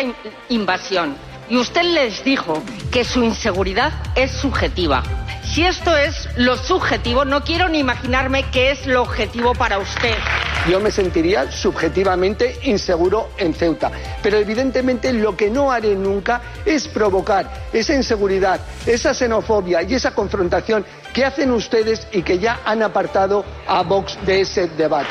invasión. Y usted les dijo que su inseguridad es subjetiva. Si esto es lo subjetivo, no quiero ni imaginarme qué es lo objetivo para usted. Yo me sentiría subjetivamente inseguro en Ceuta, pero evidentemente lo que no haré nunca es provocar esa inseguridad, esa xenofobia y esa confrontación que hacen ustedes y que ya han apartado a Vox de ese debate.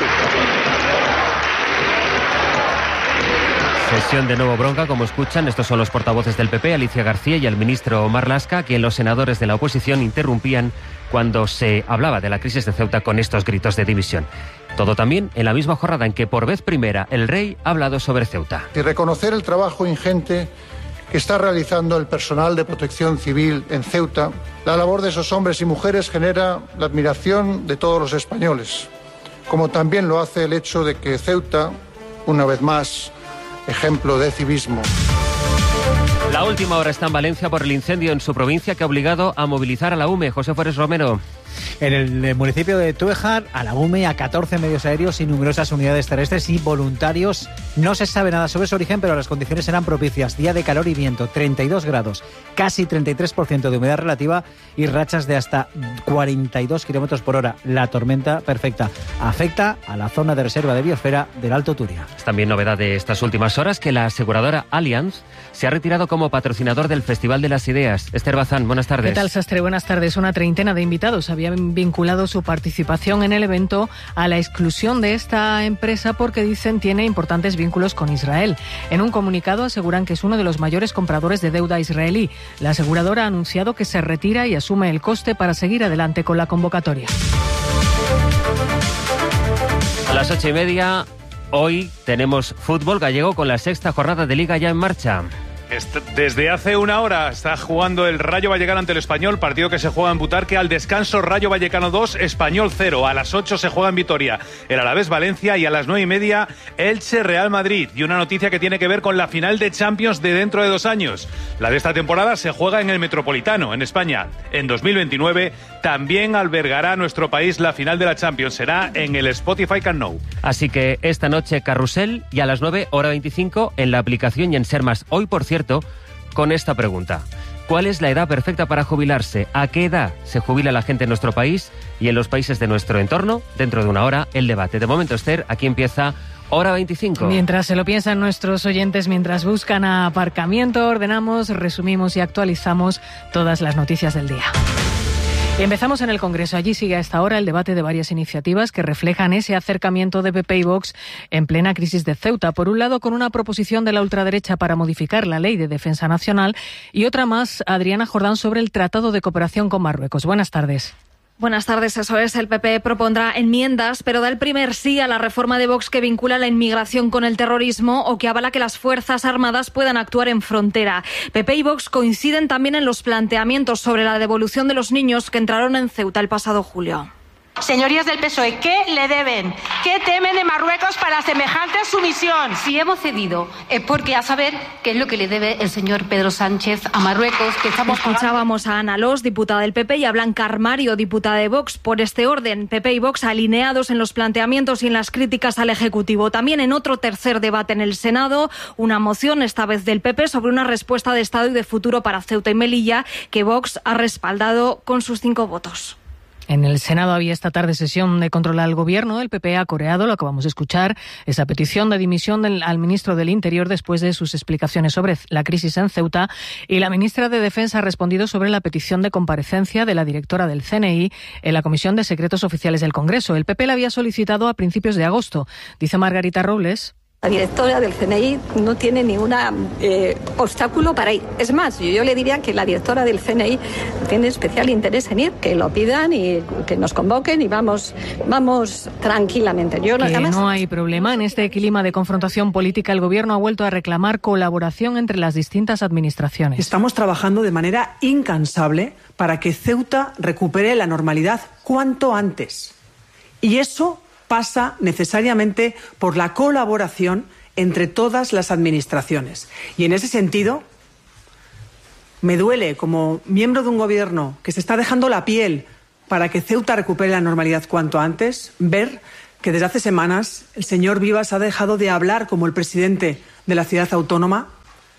Sesión de nuevo bronca, como escuchan. Estos son los portavoces del PP, Alicia García y el ministro Marlaska, que los senadores de la oposición interrumpían cuando se hablaba de la crisis de Ceuta con estos gritos de división. Todo también en la misma jornada en que por vez primera el rey ha hablado sobre Ceuta. Y reconocer el trabajo ingente que está realizando el personal de protección civil en Ceuta. La labor de esos hombres y mujeres genera la admiración de todos los españoles, como también lo hace el hecho de que Ceuta, una vez más, ejemplo de civismo. La última hora está en Valencia por el incendio en su provincia que ha obligado a movilizar a la UME. José Forés Romero. En el municipio de Túejar, a la UME, a 14 medios aéreos y numerosas unidades terrestres y voluntarios. No se sabe nada sobre su origen, pero las condiciones eran propicias. Día de calor y viento, 32 grados, casi 33% de humedad relativa y rachas de hasta 42 kilómetros por hora. La tormenta perfecta afecta a la zona de reserva de biosfera del Alto Turia. Es también novedad de estas últimas horas que la aseguradora Allianz se ha retirado como patrocinador del Festival de las Ideas. Esther Bazán, buenas tardes. ¿Qué tal, Sastre? Buenas tardes. Una treintena de invitados habían vinculado su participación en el evento a la exclusión de esta empresa porque dicen tiene importantes vínculos con Israel. En un comunicado aseguran que es uno de los mayores compradores de deuda israelí. La aseguradora ha anunciado que se retira y asume el coste para seguir adelante con la convocatoria. A las 8:30, hoy tenemos fútbol gallego con la sexta jornada de Liga ya en marcha. Desde hace una hora está jugando el Rayo Vallecano ante el Español, partido que se juega en Butarque. Al descanso, Rayo Vallecano 2, Español 0. A las 8 se juega en Vitoria el Alavés Valencia y a las 9:30 Elche Real Madrid. Y una noticia que tiene que ver con la final de Champions de dentro de 2 años. La de esta temporada se juega en el Metropolitano, en España. En 2029 también albergará nuestro país la final de la Champions. Será en el Spotify Camp Nou. Así que esta noche Carrusel y a las 9:25 en la aplicación y en Ser Más. Hoy, por cierto, con esta pregunta: ¿cuál es la edad perfecta para jubilarse? ¿A qué edad se jubila la gente en nuestro país y en los países de nuestro entorno? Dentro de una hora, el debate. De momento, Esther, aquí empieza Hora 25. Mientras se lo piensan nuestros oyentes, mientras buscan aparcamiento, ordenamos, resumimos y actualizamos todas las noticias del día. Empezamos en el Congreso. Allí sigue a esta hora el debate de varias iniciativas que reflejan ese acercamiento de PP y Vox en plena crisis de Ceuta. Por un lado, con una proposición de la ultraderecha para modificar la Ley de Defensa Nacional y otra más, Adriana Jordán, sobre el Tratado de Cooperación con Marruecos. Buenas tardes. Buenas tardes, eso es. El PP propondrá enmiendas, pero da el primer sí a la reforma de Vox que vincula la inmigración con el terrorismo o que avala que las Fuerzas Armadas puedan actuar en frontera. PP y Vox coinciden también en los planteamientos sobre la devolución de los niños que entraron en Ceuta el pasado julio. Señorías del PSOE, ¿qué le deben? ¿Qué temen de Marruecos para semejante sumisión? Si hemos cedido es porque a saber qué es lo que le debe el señor Pedro Sánchez a Marruecos. Que Escuchábamos a Ana Los, diputada del PP, y a Blanca Armario, diputada de Vox. Por este orden, PP y Vox alineados en los planteamientos y en las críticas al Ejecutivo. También en otro tercer debate en el Senado, una moción, esta vez del PP, sobre una respuesta de Estado y de futuro para Ceuta y Melilla, que Vox ha respaldado con sus 5 votos. En el Senado había esta tarde sesión de control al Gobierno. El PP ha coreado, lo acabamos de escuchar, esa petición de dimisión al ministro del Interior después de sus explicaciones sobre la crisis en Ceuta. Y la ministra de Defensa ha respondido sobre la petición de comparecencia de la directora del CNI en la Comisión de Secretos Oficiales del Congreso. El PP la había solicitado a principios de agosto. Dice Margarita Robles. La directora del CNI no tiene ningún obstáculo para ir. Es más, yo le diría que la directora del CNI tiene especial interés en ir, que lo pidan y que nos convoquen y vamos tranquilamente. No hay problema. En este clima de confrontación política, el Gobierno ha vuelto a reclamar colaboración entre las distintas administraciones. Estamos trabajando de manera incansable para que Ceuta recupere la normalidad cuanto antes. Y eso pasa necesariamente por la colaboración entre todas las administraciones. Y en ese sentido, me duele, como miembro de un gobierno que se está dejando la piel para que Ceuta recupere la normalidad cuanto antes, ver que desde hace semanas el señor Vivas ha dejado de hablar como el presidente de la ciudad autónoma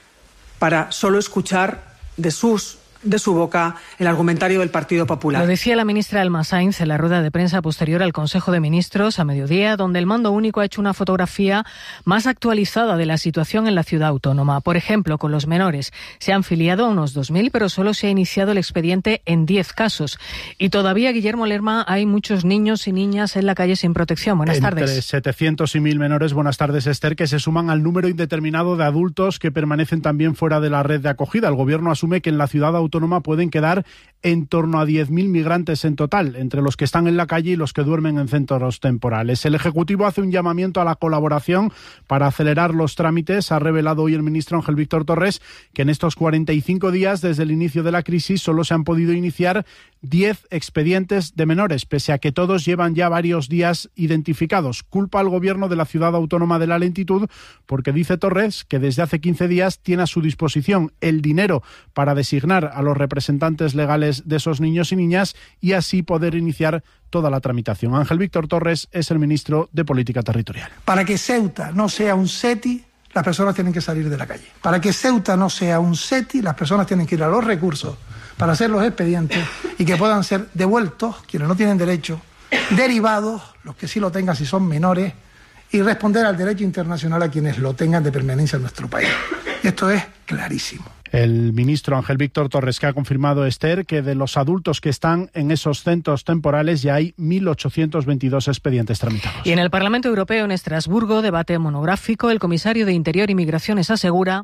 para solo escuchar de su boca el argumentario del Partido Popular. Lo decía la ministra Elma Sainz en la rueda de prensa posterior al Consejo de Ministros a mediodía, donde el Mando Único ha hecho una fotografía más actualizada de la situación en la ciudad autónoma. Por ejemplo, con los menores se han filiado a unos 2.000, pero solo se ha iniciado el expediente en 10 casos. Y todavía, Guillermo Lerma, hay muchos niños y niñas en la calle sin protección. Buenas tardes. Entre 700 y 1.000 menores, buenas tardes, Esther, que se suman al número indeterminado de adultos que permanecen también fuera de la red de acogida. El Gobierno asume que en la ciudad autónoma pueden quedar en torno a 10.000 migrantes en total, entre los que están en la calle y los que duermen en centros temporales. El Ejecutivo hace un llamamiento a la colaboración para acelerar los trámites. Ha revelado hoy el ministro Ángel Víctor Torres que en estos 45 días desde el inicio de la crisis solo se han podido iniciar 10 expedientes de menores, pese a que todos llevan ya varios días identificados. Culpa al Gobierno de la ciudad autónoma de la lentitud porque dice Torres que desde hace 15 días tiene a su disposición el dinero para designar a los representantes legales de esos niños y niñas y así poder iniciar toda la tramitación. Ángel Víctor Torres es el ministro de Política Territorial. Para que Ceuta no sea un SETI, las personas tienen que salir de la calle. Para que Ceuta no sea un SETI, las personas tienen que ir a los recursos para hacer los expedientes y que puedan ser devueltos quienes no tienen derecho, derivados los que sí lo tengan si son menores, y responder al derecho internacional a quienes lo tengan de permanencia en nuestro país. Y esto es clarísimo. El ministro Ángel Víctor Torres, que ha confirmado, Esther, que de los adultos que están en esos centros temporales ya hay 1.822 expedientes tramitados. Y en el Parlamento Europeo, en Estrasburgo, debate monográfico, el comisario de Interior y Migraciones asegura: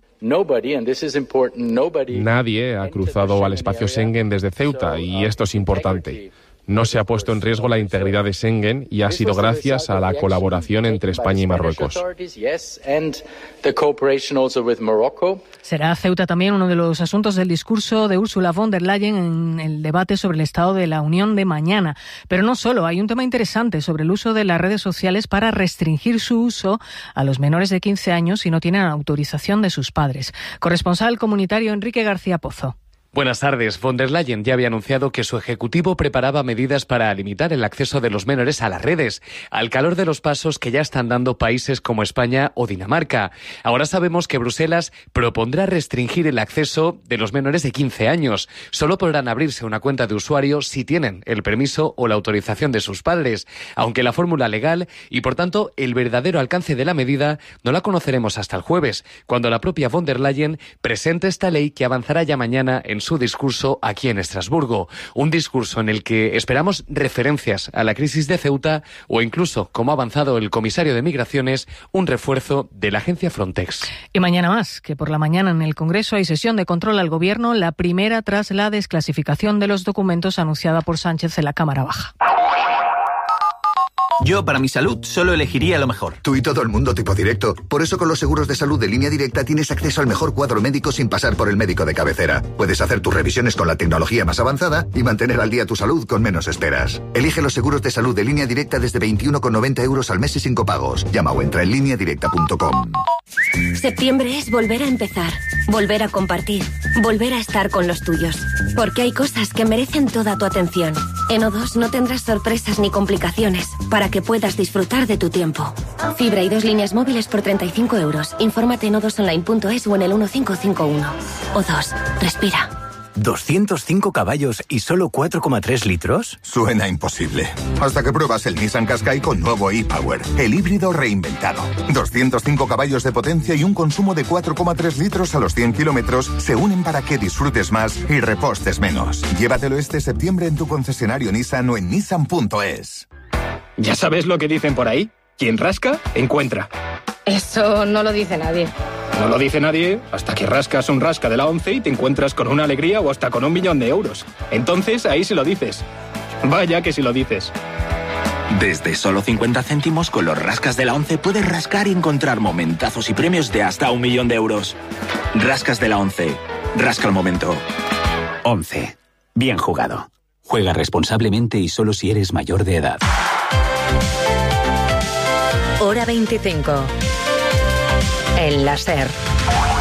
nadie ha cruzado al espacio Schengen desde Ceuta y esto es importante. No se ha puesto en riesgo la integridad de Schengen y ha sido gracias a la colaboración entre España y Marruecos. Será Ceuta también uno de los asuntos del discurso de Ursula von der Leyen en el debate sobre el Estado de la Unión de mañana. Pero no solo, hay un tema interesante sobre el uso de las redes sociales para restringir su uso a los menores de 15 años si no tienen autorización de sus padres. Corresponsal comunitario Enrique García Pozo. Buenas tardes. Von der Leyen ya había anunciado que su ejecutivo preparaba medidas para limitar el acceso de los menores a las redes, al calor de los pasos que ya están dando países como España o Dinamarca. Ahora sabemos que Bruselas propondrá restringir el acceso de los menores de 15 años. Solo podrán abrirse una cuenta de usuario si tienen el permiso o la autorización de sus padres, aunque la fórmula legal y, por tanto, el verdadero alcance de la medida no la conoceremos hasta el jueves, cuando la propia von der Leyen presente esta ley que avanzará ya mañana en su discurso aquí en Estrasburgo. Un discurso en el que esperamos referencias a la crisis de Ceuta o incluso, como ha avanzado el comisario de Migraciones, un refuerzo de la agencia Frontex. Y mañana más, que por la mañana en el Congreso hay sesión de control al Gobierno, la primera tras la desclasificación de los documentos anunciada por Sánchez en la Cámara Baja. Yo, para mi salud, solo elegiría lo mejor. Tú y todo el mundo tipo directo. Por eso con los seguros de salud de Línea Directa tienes acceso al mejor cuadro médico sin pasar por el médico de cabecera. Puedes hacer tus revisiones con la tecnología más avanzada y mantener al día tu salud con menos esperas. Elige los seguros de salud de Línea Directa desde 21,90 euros al mes y sin copagos. Llama o entra en lineadirecta.com. Septiembre es volver a empezar, volver a compartir, volver a estar con los tuyos. Porque hay cosas que merecen toda tu atención. En O2 no tendrás sorpresas ni complicaciones para que puedas disfrutar de tu tiempo. Fibra y 2 líneas móviles por 35 euros. Infórmate en o2online.es o en el 1551. O2. Respira. ¿205 caballos y solo 4,3 litros? Suena imposible. Hasta que pruebas el Nissan Qashqai con nuevo e-Power, el híbrido reinventado. 205 caballos de potencia y un consumo de 4,3 litros a los 100 kilómetros se unen para que disfrutes más y repostes menos. Llévatelo este septiembre en tu concesionario Nissan o en nissan.es. ¿Ya sabes lo que dicen por ahí? Quien rasca, encuentra. Eso no lo dice nadie. No lo dice nadie hasta que rascas un rasca de la 11 y te encuentras con una alegría o hasta con 1 millón de euros. Entonces ahí sí lo dices. Vaya que sí lo dices. Desde solo 50 céntimos con los rascas de la 11 puedes rascar y encontrar momentazos y premios de hasta 1 millón de euros. Rascas de la 11. Rasca el momento. 11. Bien jugado. Juega responsablemente y solo si eres mayor de edad. Hora 25. El láser.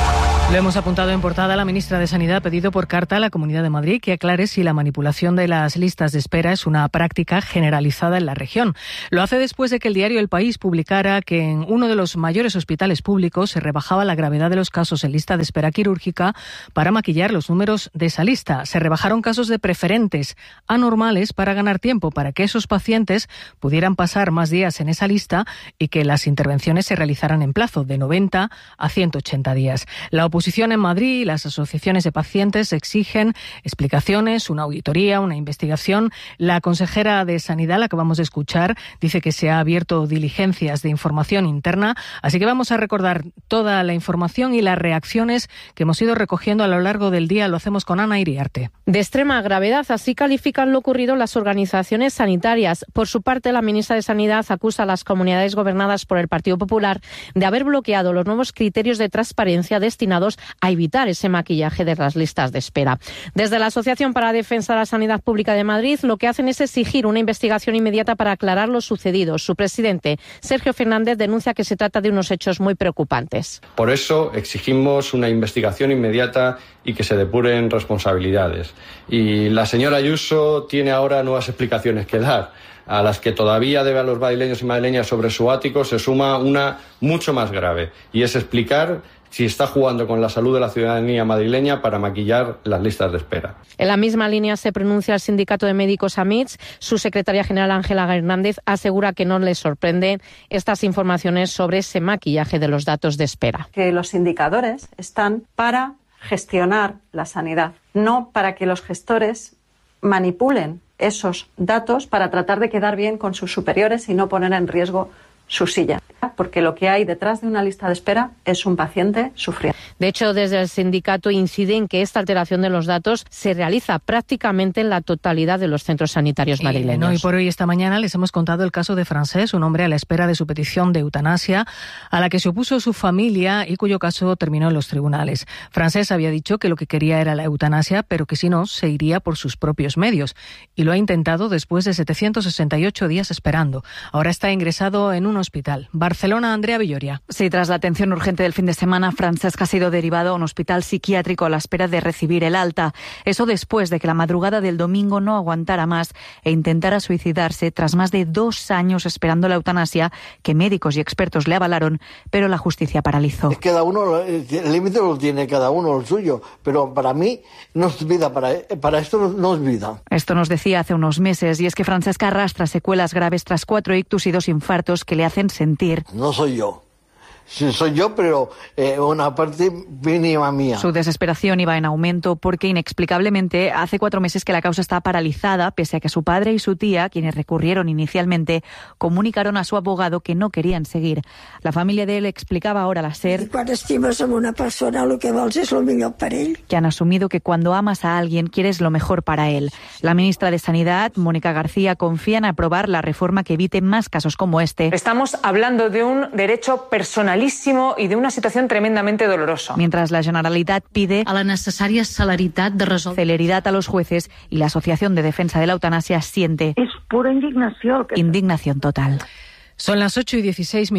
Lo hemos apuntado en portada. La ministra de Sanidad ha pedido por carta a la Comunidad de Madrid que aclare si la manipulación de las listas de espera es una práctica generalizada en la región. Lo hace después de que el diario El País publicara que en uno de los mayores hospitales públicos se rebajaba la gravedad de los casos en lista de espera quirúrgica para maquillar los números de esa lista. Se rebajaron casos de preferentes anormales para ganar tiempo, para que esos pacientes pudieran pasar más días en esa lista y que las intervenciones se realizaran en plazo de 90 a 180 días. La oposición en Madrid y las asociaciones de pacientes exigen explicaciones, una auditoría, una investigación. La consejera de Sanidad, la que vamos a escuchar, dice que se ha abierto diligencias de información interna, así que vamos a recordar toda la información y las reacciones que hemos ido recogiendo a lo largo del día. Lo hacemos con Ana Iriarte. De extrema gravedad, así califican lo ocurrido las organizaciones sanitarias. Por su parte, la ministra de Sanidad acusa a las comunidades gobernadas por el Partido Popular de haber bloqueado los nuevos criterios de transparencia destinados a evitar ese maquillaje de las listas de espera. Desde la Asociación para la Defensa de la Sanidad Pública de Madrid, lo que hacen es exigir una investigación inmediata para aclarar lo sucedido. Su presidente, Sergio Fernández, denuncia que se trata de unos hechos muy preocupantes. Por eso exigimos una investigación inmediata y que se depuren responsabilidades. Y la señora Ayuso tiene ahora nuevas explicaciones que dar, a las que todavía debe a los madrileños y madrileñas sobre su ático se suma una mucho más grave, y es explicar si está jugando con la salud de la ciudadanía madrileña para maquillar las listas de espera. En la misma línea se pronuncia el sindicato de médicos AMITS. Su secretaria general, Ángela Hernández, asegura que no les sorprenden estas informaciones sobre ese maquillaje de los datos de espera. Que los indicadores están para gestionar la sanidad, no para que los gestores manipulen esos datos para tratar de quedar bien con sus superiores y no poner en riesgo su silla, porque lo que hay detrás de una lista de espera es un paciente sufriendo. De hecho, desde el sindicato inciden que esta alteración de los datos se realiza prácticamente en la totalidad de los centros sanitarios madrileños. Hoy por hoy, esta mañana, les hemos contado el caso de Francés, un hombre a la espera de su petición de eutanasia, a la que se opuso su familia y cuyo caso terminó en los tribunales. Francés había dicho que lo que quería era la eutanasia, pero que si no, se iría por sus propios medios. Y lo ha intentado después de 768 días esperando. Ahora está ingresado en un hospital. Barcelona, Andrea Villoria. Sí, tras la atención urgente del fin de semana, Francesc ha sido derivado a un hospital psiquiátrico a la espera de recibir el alta. Eso después de que la madrugada del domingo no aguantara más e intentara suicidarse tras más de 2 años esperando la eutanasia, que médicos y expertos le avalaron, pero la justicia paralizó. Cada uno, el límite lo tiene cada uno, el suyo, pero para mí no es vida, para esto no es vida. Esto nos decía hace unos meses, y es que Francesc arrastra secuelas graves tras 4 ictus y 2 infartos que le hacen sentir. No soy yo. Sí, soy yo, pero una parte mínima mía. Su desesperación iba en aumento porque inexplicablemente hace 4 meses que la causa está paralizada, pese a que su padre y su tía, quienes recurrieron inicialmente, comunicaron a su abogado que no querían seguir. La familia de él explicaba ahora a la SER Cuando estimes a una persona, lo que vols és lo millor per ell. Que han asumido que cuando amas a alguien quieres lo mejor para él. La ministra de Sanidad, Mónica García, confía en aprobar la reforma que evite más casos como este. Estamos hablando de un derecho personalísimo y de una situación tremendamente dolorosa. Mientras la Generalitat pide a la necessària celeritat de celeridad a los jueces y la Asociación de Defensa de la Eutanasia siente es pura indignación. Indignación total. Son las 8:16,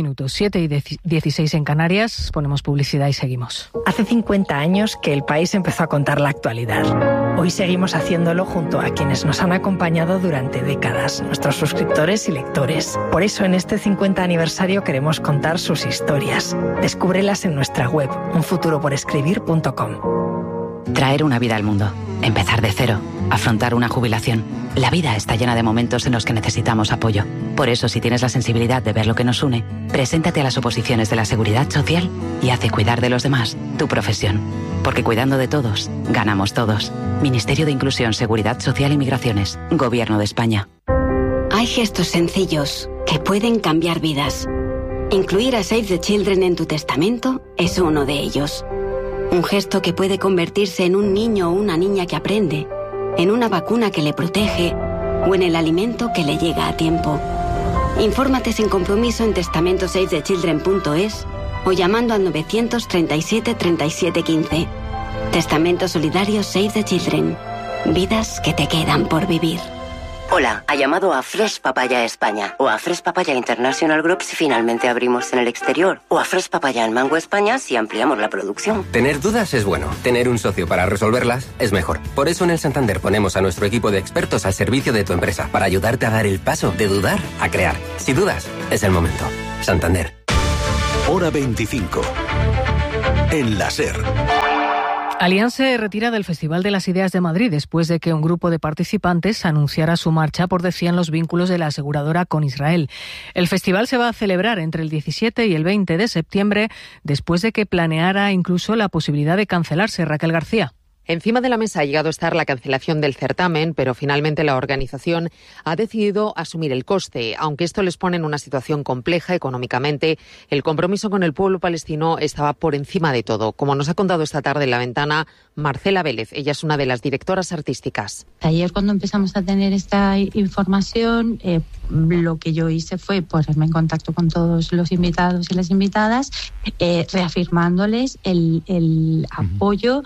7:16 en Canarias. Ponemos publicidad y seguimos. Hace 50 años que El País empezó a contar la actualidad. Hoy seguimos haciéndolo junto a quienes nos han acompañado durante décadas, nuestros suscriptores y lectores. Por eso en este 50 aniversario queremos contar sus historias. Descúbrelas en nuestra web, unfuturoporescribir.com. Traer una vida al mundo, empezar de cero, afrontar una jubilación. La vida está llena de momentos en los que necesitamos apoyo. Por eso, si tienes la sensibilidad de ver lo que nos une, preséntate a las oposiciones de la Seguridad Social y haz de cuidar de los demás tu profesión. Porque cuidando de todos, ganamos todos. Ministerio de Inclusión, Seguridad Social y Migraciones. Gobierno de España. Hay gestos sencillos que pueden cambiar vidas. Incluir a Save the Children en tu testamento es uno de ellos. Un gesto que puede convertirse en un niño o una niña que aprende, en una vacuna que le protege o en el alimento que le llega a tiempo. Infórmate sin compromiso en testamentosavethechildren.es o llamando al 937 37 15. Testamento Solidario Save the Children. Vidas que te quedan por vivir. Hola, ha llamado a Fresh Papaya España o a Fresh Papaya International Group si finalmente abrimos en el exterior o a Fresh Papaya en Mango España si ampliamos la producción. Tener dudas es bueno, tener un socio para resolverlas es mejor. Por eso en el Santander ponemos a nuestro equipo de expertos al servicio de tu empresa para ayudarte a dar el paso de dudar a crear. Si dudas, es el momento. Santander. Hora 25. En la SER. Allianz se retira del Festival de las Ideas de Madrid después de que un grupo de participantes anunciara su marcha por, decían, los vínculos de la aseguradora con Israel. El festival se va a celebrar entre el 17 y el 20 de septiembre después de que planeara incluso la posibilidad de cancelarse. Raquel García. Encima de la mesa ha llegado a estar la cancelación del certamen, pero finalmente la organización ha decidido asumir el coste. Aunque esto les pone en una situación compleja económicamente, el compromiso con el pueblo palestino estaba por encima de todo, como nos ha contado esta tarde en La Ventana Marcela Vélez. Ella es una de las directoras artísticas. Ayer, cuando empezamos a tener esta información, lo que yo hice fue ponerme en contacto con todos los invitados y las invitadas, reafirmándoles el apoyo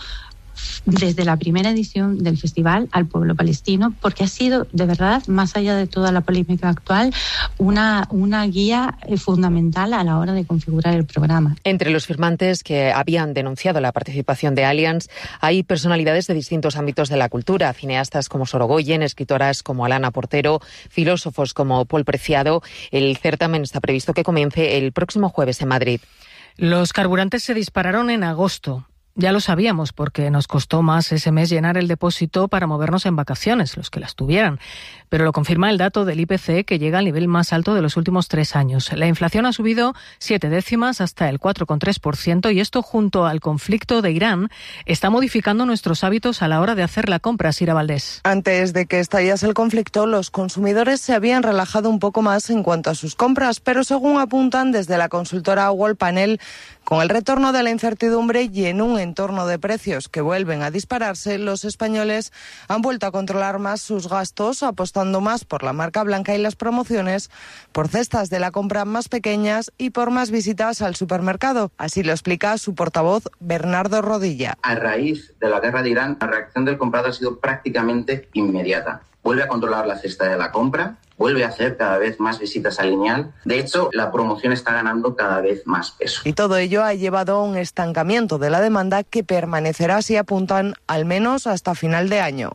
desde la primera edición del festival al pueblo palestino, porque ha sido, de verdad, más allá de toda la polémica actual, una guía fundamental a la hora de configurar el programa. Entre los firmantes que habían denunciado la participación de Allianz hay personalidades de distintos ámbitos de la cultura, cineastas como Sorogoyen, escritoras como Alana Portero, filósofos como Paul Preciado. El certamen está previsto que comience el próximo jueves en Madrid. Los carburantes se dispararon en agosto. Ya lo sabíamos porque nos costó más ese mes llenar el depósito para movernos en vacaciones, los que las tuvieran. Pero lo confirma el dato del IPC, que llega al nivel más alto de los últimos 3 años. La inflación ha subido 7 décimas hasta el 4,3% y esto, junto al conflicto de Irán, está modificando nuestros hábitos a la hora de hacer la compra. Sira Valdés. Antes de que estallase el conflicto, los consumidores se habían relajado un poco más en cuanto a sus compras, pero según apuntan desde la consultora Wallpanel, con el retorno de la incertidumbre y en un entorno de precios que vuelven a dispararse, los españoles han vuelto a controlar más sus gastos, apostando más por la marca blanca y las promociones, por cestas de la compra más pequeñas y por más visitas al supermercado. Así lo explica su portavoz, Bernardo Rodilla. A raíz de la guerra de Irán, la reacción del comprador ha sido prácticamente inmediata. Vuelve a controlar la cesta de la compra, vuelve a hacer cada vez más visitas al lineal. De hecho, la promoción está ganando cada vez más peso. Y todo ello ha llevado a un estancamiento de la demanda que permanecerá, si apuntan, al menos hasta final de año.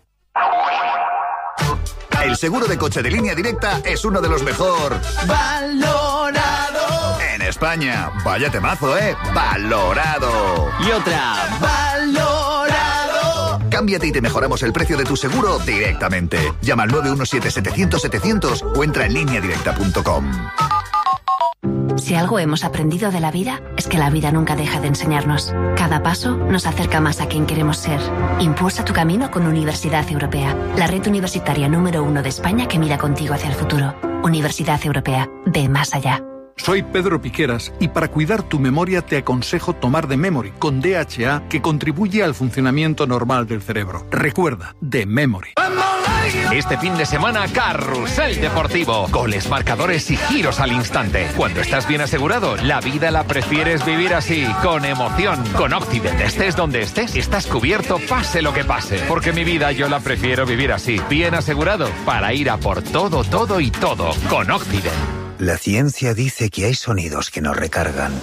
El seguro de coche de Línea Directa es uno de los mejor valorado en España. Vaya temazo, valorado. Y otra, valorado. Cámbiate y te mejoramos el precio de tu seguro directamente. Llama al 917-700-700 o entra en lineadirecta.com. Si algo hemos aprendido de la vida, es que la vida nunca deja de enseñarnos. Cada paso nos acerca más a quien queremos ser. Impulsa tu camino con Universidad Europea, la red universitaria número 1 de España que mira contigo hacia el futuro. Universidad Europea, ve más allá. Soy Pedro Piqueras y para cuidar tu memoria te aconsejo tomar The Memory con DHA, que contribuye al funcionamiento normal del cerebro. Recuerda, The Memory. Este fin de semana, Carrusel Deportivo. Goles, marcadores y giros al instante. Cuando estás bien asegurado, la vida la prefieres vivir así, con emoción. Con Occident, estés donde estés, estás cubierto pase lo que pase. Porque mi vida yo la prefiero vivir así, bien asegurado, para ir a por todo, todo y todo. Con Occident. La ciencia dice que hay sonidos que nos recargan.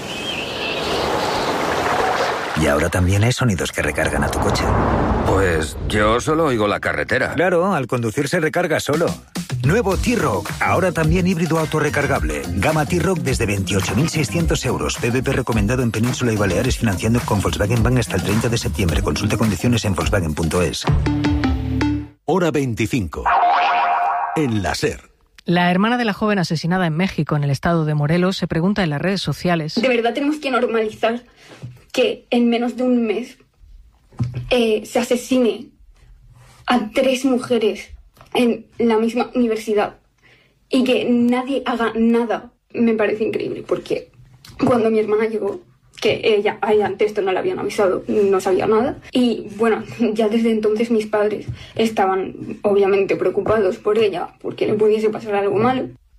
Y ahora también hay sonidos que recargan a tu coche. Pues yo solo oigo la carretera. Claro, al conducir se recarga solo. Nuevo T-Roc, ahora también híbrido autorrecargable. Gama T-Roc desde 28.600 euros. PVP recomendado en Península y Baleares, financiando con Volkswagen Bank hasta el 30 de septiembre. Consulte condiciones en Volkswagen.es. Hora 25. En la SER. La hermana de la joven asesinada en México, en el estado de Morelos, se pregunta en las redes sociales. De verdad tenemos que normalizar que en menos de un mes se asesine a 3 mujeres en la misma universidad y que nadie haga nada. Me parece increíble porque cuando mi hermana llegó, que ella ante esto no le habían avisado, no sabía nada. Y bueno, ya desde entonces mis padres estaban obviamente preocupados por ella, porque le pudiese pasar algo malo.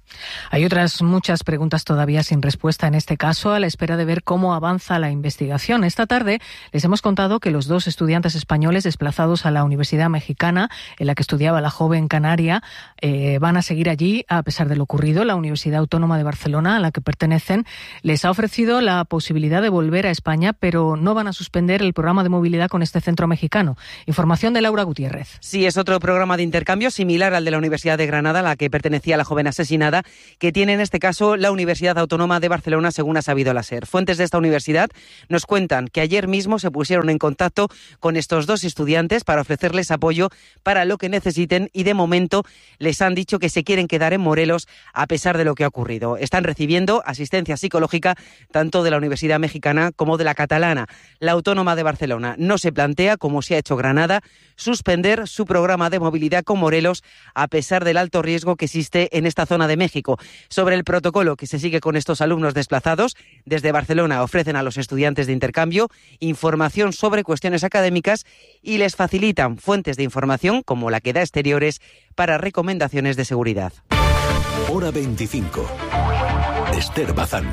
Hay otras muchas preguntas todavía sin respuesta en este caso, a la espera de ver cómo avanza la investigación. Esta tarde les hemos contado que los 2 estudiantes españoles desplazados a la Universidad Mexicana, en la que estudiaba la joven canaria, van a seguir allí a pesar de lo ocurrido. La Universidad Autónoma de Barcelona, a la que pertenecen, les ha ofrecido la posibilidad de volver a España, pero no van a suspender el programa de movilidad con este centro mexicano. Información de Laura Gutiérrez. Sí, es otro programa de intercambio similar al de la Universidad de Granada, a la que pertenecía la joven asesinada, que tiene en este caso la Universidad Autónoma de Barcelona, según ha sabido la SER. Fuentes de esta universidad nos cuentan que ayer mismo se pusieron en contacto con estos 2 estudiantes para ofrecerles apoyo para lo que necesiten y de momento les han dicho que se quieren quedar en Morelos a pesar de lo que ha ocurrido. Están recibiendo asistencia psicológica tanto de la Universidad Mexicana como de la catalana. La Autónoma de Barcelona no se plantea, como se ha hecho Granada, suspender su programa de movilidad con Morelos a pesar del alto riesgo que existe en esta zona de México. Sobre el protocolo que se sigue con estos alumnos desplazados, desde Barcelona ofrecen a los estudiantes de intercambio información sobre cuestiones académicas y les facilitan fuentes de información como la que da Exteriores para recomendaciones de seguridad. Hora 25. Esther Bazán.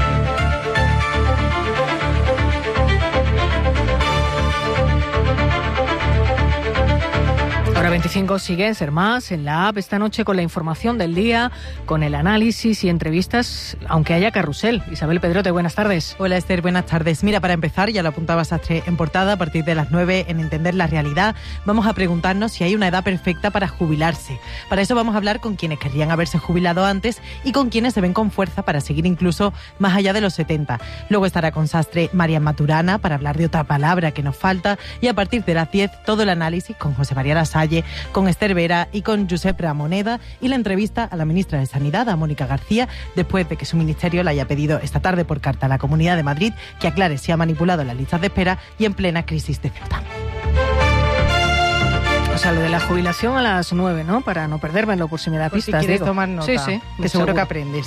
Hora 25 sigue en Ser Más, en la app, esta noche con la información del día, con el análisis y entrevistas, aunque haya carrusel. Isabel Pedrote, buenas tardes. Hola Esther, buenas tardes. Mira, para empezar, ya lo apuntaba Sastre en portada, a partir de las 9 en Entender la Realidad, vamos a preguntarnos si hay una edad perfecta para jubilarse. Para eso vamos a hablar con quienes querrían haberse jubilado antes y con quienes se ven con fuerza para seguir incluso más allá de los 70. Luego estará con Sastre Marian Maturana para hablar de otra palabra que nos falta y a partir de las 10 todo el análisis con José María Lasalle, con Esther Vera y con Josep Ramoneda y la entrevista a la ministra de Sanidad, a Mónica García, después de que su ministerio le haya pedido esta tarde por carta a la Comunidad de Madrid que aclare si ha manipulado las listas de espera y en plena crisis de Ceuta. O sea, lo de la jubilación a las 9, ¿no? Para no perdérmelo por si me da pistas. Si quieres tomar nota, sí, que seguro que aprendes.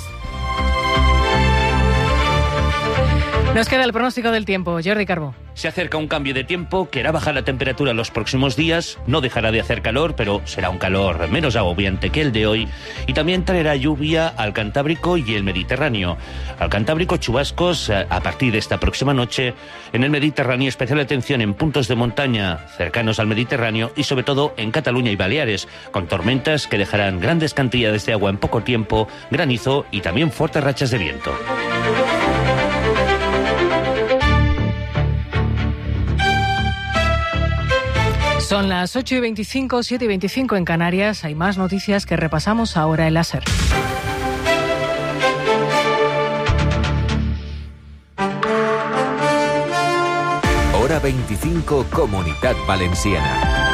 Nos queda el pronóstico del tiempo. Jordi Carbó. Se acerca un cambio de tiempo que hará bajar la temperatura los próximos días. No dejará de hacer calor, pero será un calor menos agobiante que el de hoy. Y también traerá lluvia al Cantábrico y el Mediterráneo. Al Cantábrico, chubascos a partir de esta próxima noche. En el Mediterráneo, especial atención en puntos de montaña cercanos al Mediterráneo y sobre todo en Cataluña y Baleares, con tormentas que dejarán grandes cantidades de agua en poco tiempo, granizo y también fuertes rachas de viento. Son las 8:25, 7:25 en Canarias. Hay más noticias que repasamos ahora en la SER. Hora 25, Comunitat Valenciana.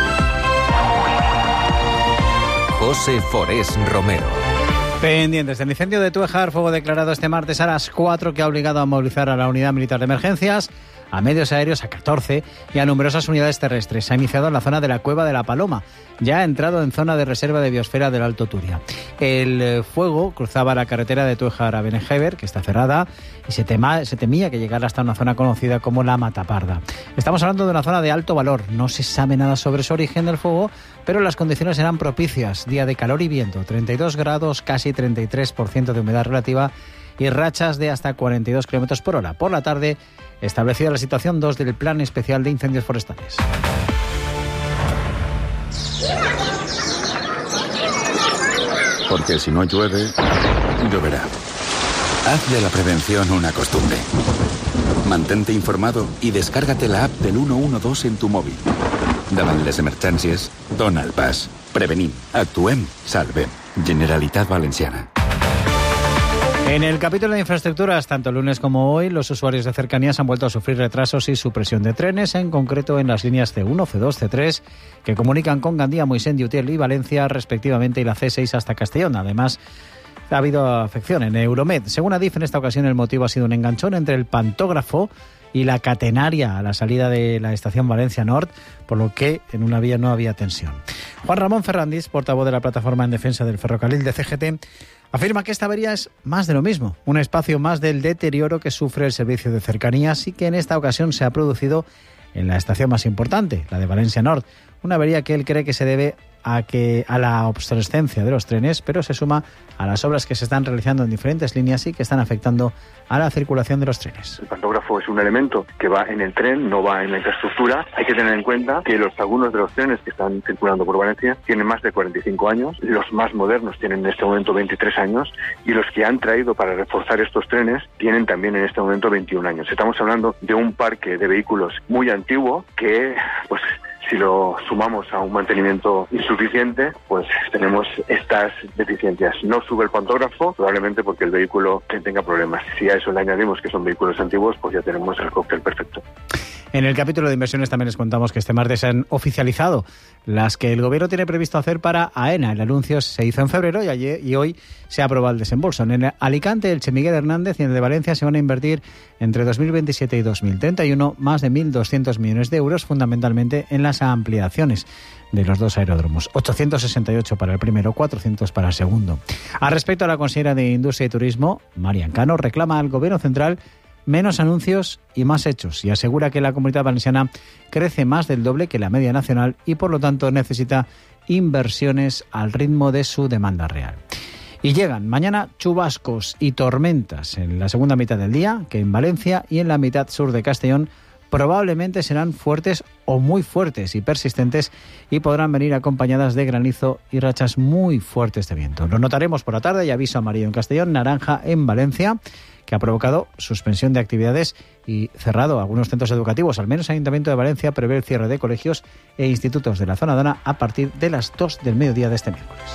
José Forés Romero. Pendientes del incendio de Túejar, fuego declarado este martes a las 4 que ha obligado a movilizar a la Unidad Militar de Emergencias, a medios aéreos, a 14 y a numerosas unidades terrestres. Se ha iniciado en la zona de la Cueva de la Paloma. Ya ha entrado en zona de reserva de biosfera del Alto Turia. El fuego cruzaba la carretera de Túejar a Benejever, que está cerrada, y se temía que llegara hasta una zona conocida como la Mataparda. Estamos hablando de una zona de alto valor. No se sabe nada sobre su origen del fuego, pero las condiciones eran propicias. Día de calor y viento, 32 grados, casi 33% de humedad relativa y rachas de hasta 42 kilómetros por hora. Por la tarde, establecida la situación 2 del Plan Especial de Incendios Forestales. Porque si no llueve, lloverá. Haz de la prevención una costumbre. Mantente informado y descárgate la app del 112 en tu móvil. Davant les emergències, dona el pas. Prevenim, actuem, salvem. Generalitat Valenciana. En el capítulo de infraestructuras, tanto el lunes como hoy, los usuarios de cercanías han vuelto a sufrir retrasos y supresión de trenes, en concreto en las líneas C1, C2, C3, que comunican con Gandía, Moixent, Utiel y Valencia, respectivamente, y la C6 hasta Castellón. Además, ha habido afección en Euromed. Según Adif, en esta ocasión el motivo ha sido un enganchón entre el pantógrafo y la catenaria a la salida de la estación Valencia Nord, por lo que en una vía no había tensión. Juan Ramón Ferrandis, portavoz de la Plataforma en Defensa del Ferrocarril de CGT, afirma que esta avería es más de lo mismo, un espacio más del deterioro que sufre el servicio de cercanías y que en esta ocasión se ha producido en la estación más importante, la de Valencia Nord, una avería que él cree que se debe a la obsolescencia de los trenes, pero se suma a las obras que se están realizando en diferentes líneas y que están afectando a la circulación de los trenes. El pantógrafo es un elemento que va en el tren, no va en la infraestructura. Hay que tener en cuenta que algunos de los trenes que están circulando por Valencia tienen más de 45 años, los más modernos tienen en este momento 23 años y los que han traído para reforzar estos trenes tienen también en este momento 21 años. Estamos hablando de un parque de vehículos muy antiguo que, pues, si lo sumamos a un mantenimiento insuficiente, pues tenemos estas deficiencias. No sube el pantógrafo, probablemente porque el vehículo tenga problemas. Si a eso le añadimos que son vehículos antiguos, pues ya tenemos el cóctel perfecto. En el capítulo de inversiones también les contamos que este martes se han oficializado las que el Gobierno tiene previsto hacer para AENA. El anuncio se hizo en febrero y hoy se ha aprobado el desembolso. En Alicante, Elche, Miguel Hernández y en el de Valencia se van a invertir entre 2027 y 2031 más de 1.200 millones de euros, fundamentalmente en las ampliaciones de los dos aeródromos. 868 para el primero, 400 para el segundo. Al respecto, a la consejera de Industria y Turismo, Marian Cano, reclama al Gobierno central menos anuncios y más hechos y asegura que la Comunidad Valenciana crece más del doble que la media nacional y por lo tanto necesita inversiones al ritmo de su demanda real. Y llegan mañana chubascos y tormentas en la segunda mitad del día, que en Valencia y en la mitad sur de Castellón probablemente serán fuertes o muy fuertes y persistentes y podrán venir acompañadas de granizo y rachas muy fuertes de viento. Lo notaremos por la tarde y aviso amarillo en Castellón, naranja en Valencia, que ha provocado suspensión de actividades y cerrado algunos centros educativos. Al menos el Ayuntamiento de Valencia prevé el cierre de colegios e institutos de la zona Dana a partir de las 2 del mediodía de este miércoles.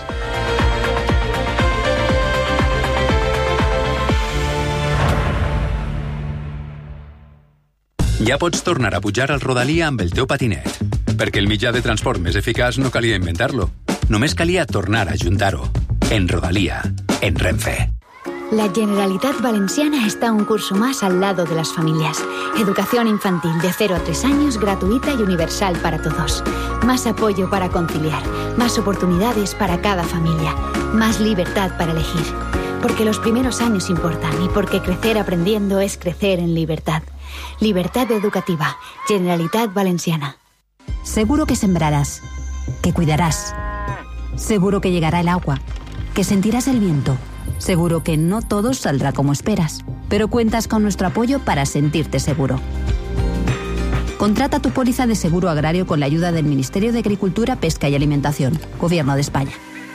Ja pots tornar a pujar al Rodalia amb el teu patinet, perquè el mitjà de transport més eficaç no calia inventar-lo. Només calia tornar a ajuntar-ho. En Rodalia, en Renfe. La Generalitat Valenciana está un curso más al lado de las familias. Educación infantil de 0 a 3 años, gratuita y universal para todos. Más apoyo para conciliar, más oportunidades para cada familia, más libertad para elegir. Porque los primeros años importan y porque crecer aprendiendo es crecer en libertad. Libertad educativa, Generalitat Valenciana. Seguro que sembrarás, que cuidarás. Seguro que llegará el agua, que sentirás el viento. Seguro que no todo saldrá como esperas, pero cuentas con nuestro apoyo para sentirte seguro. Contrata tu póliza de seguro agrario con la ayuda del Ministerio de Agricultura, Pesca y Alimentación, Gobierno d'Espanya.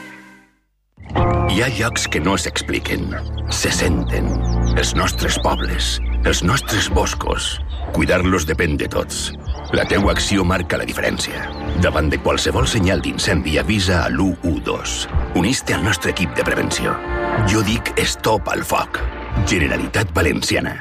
Hi ha llocs que no s'expliquen, se senten. Els nostres pobles, els nostres boscos. Cuidar-los depèn de tots. La teua acció marca la diferència. Davant de qualsevol senyal d'incendi, avisa a l'112. Unís-te al nostre equip de prevenció. Jo dic stop al foc. Generalitat Valenciana.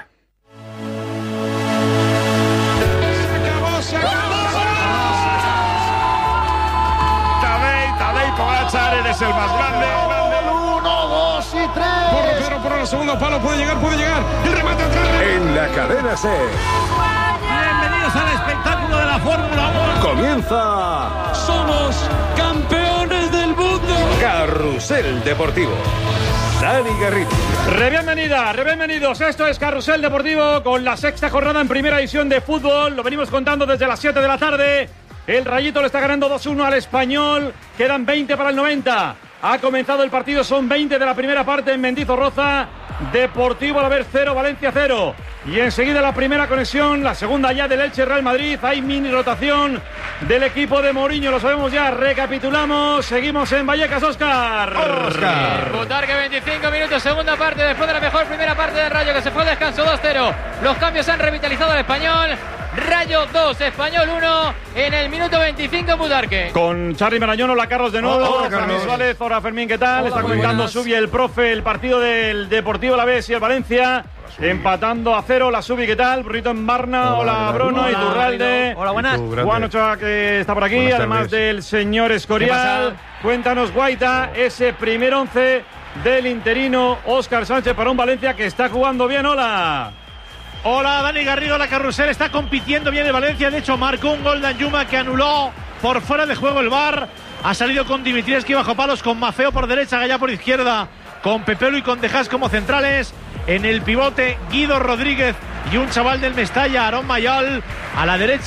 Tadej Pogačar, eres el más grande. 1, 2 y 3. Por el segundo palo, puede llegar. El remate atrás. En la cadena SER. Bienvenidos al espectáculo de la Fórmula 1. Comienza. Somos campeones del mundo. Carrusel Deportivo. Dani Garrido. Bienvenidos. Esto es Carrusel Deportivo con la sexta jornada en primera división de fútbol. Lo venimos contando desde las 7 de la tarde. El Rayito le está ganando 2-1 al Español. Quedan 20 para el 90. Ha comenzado el partido, son 20 de la primera parte en Mendizorroza. Deportivo Alavés 0, Valencia 0. Y enseguida la primera conexión, la segunda ya del Elche Real Madrid. Hay mini rotación del equipo de Mourinho, lo sabemos ya. Recapitulamos, seguimos en Vallecas, Óscar. Butarque, 25 minutos, segunda parte, después de la mejor primera parte del Rayo, que se fue al descanso 2-0. Los cambios han revitalizado al Español. Rayo 2, Español 1 en el minuto 25 en Butarque. Con Charly Marañón, hola Carlos de nuevo. Hola, Carlos. Suárez, hola Fermín, ¿qué tal? Está comentando Subi, el profe, el partido del Deportivo Alavés y el Valencia. Empatando a 0, la Subi, ¿qué tal? Burrito en Barna, hola Bruno, Iturralde. Hola, buenas. Juan Ochoa, que está por aquí, además del señor Escorial. Cuéntanos, Guaita, ese primer 11 del interino Óscar Sánchez para un Valencia que está jugando bien, hola. Hola, Dani Garrido, la Carrusel está compitiendo bien el Valencia. De hecho, marcó un gol de Anjuma que anuló por fuera de juego el VAR. Ha salido con Dimitrievski bajo palos, con Mafeo por derecha, Gallá por izquierda, con Pepelu y con Dejas como centrales. En el pivote, Guido Rodríguez y un chaval del Mestalla, Aarón Mayol. A la derecha,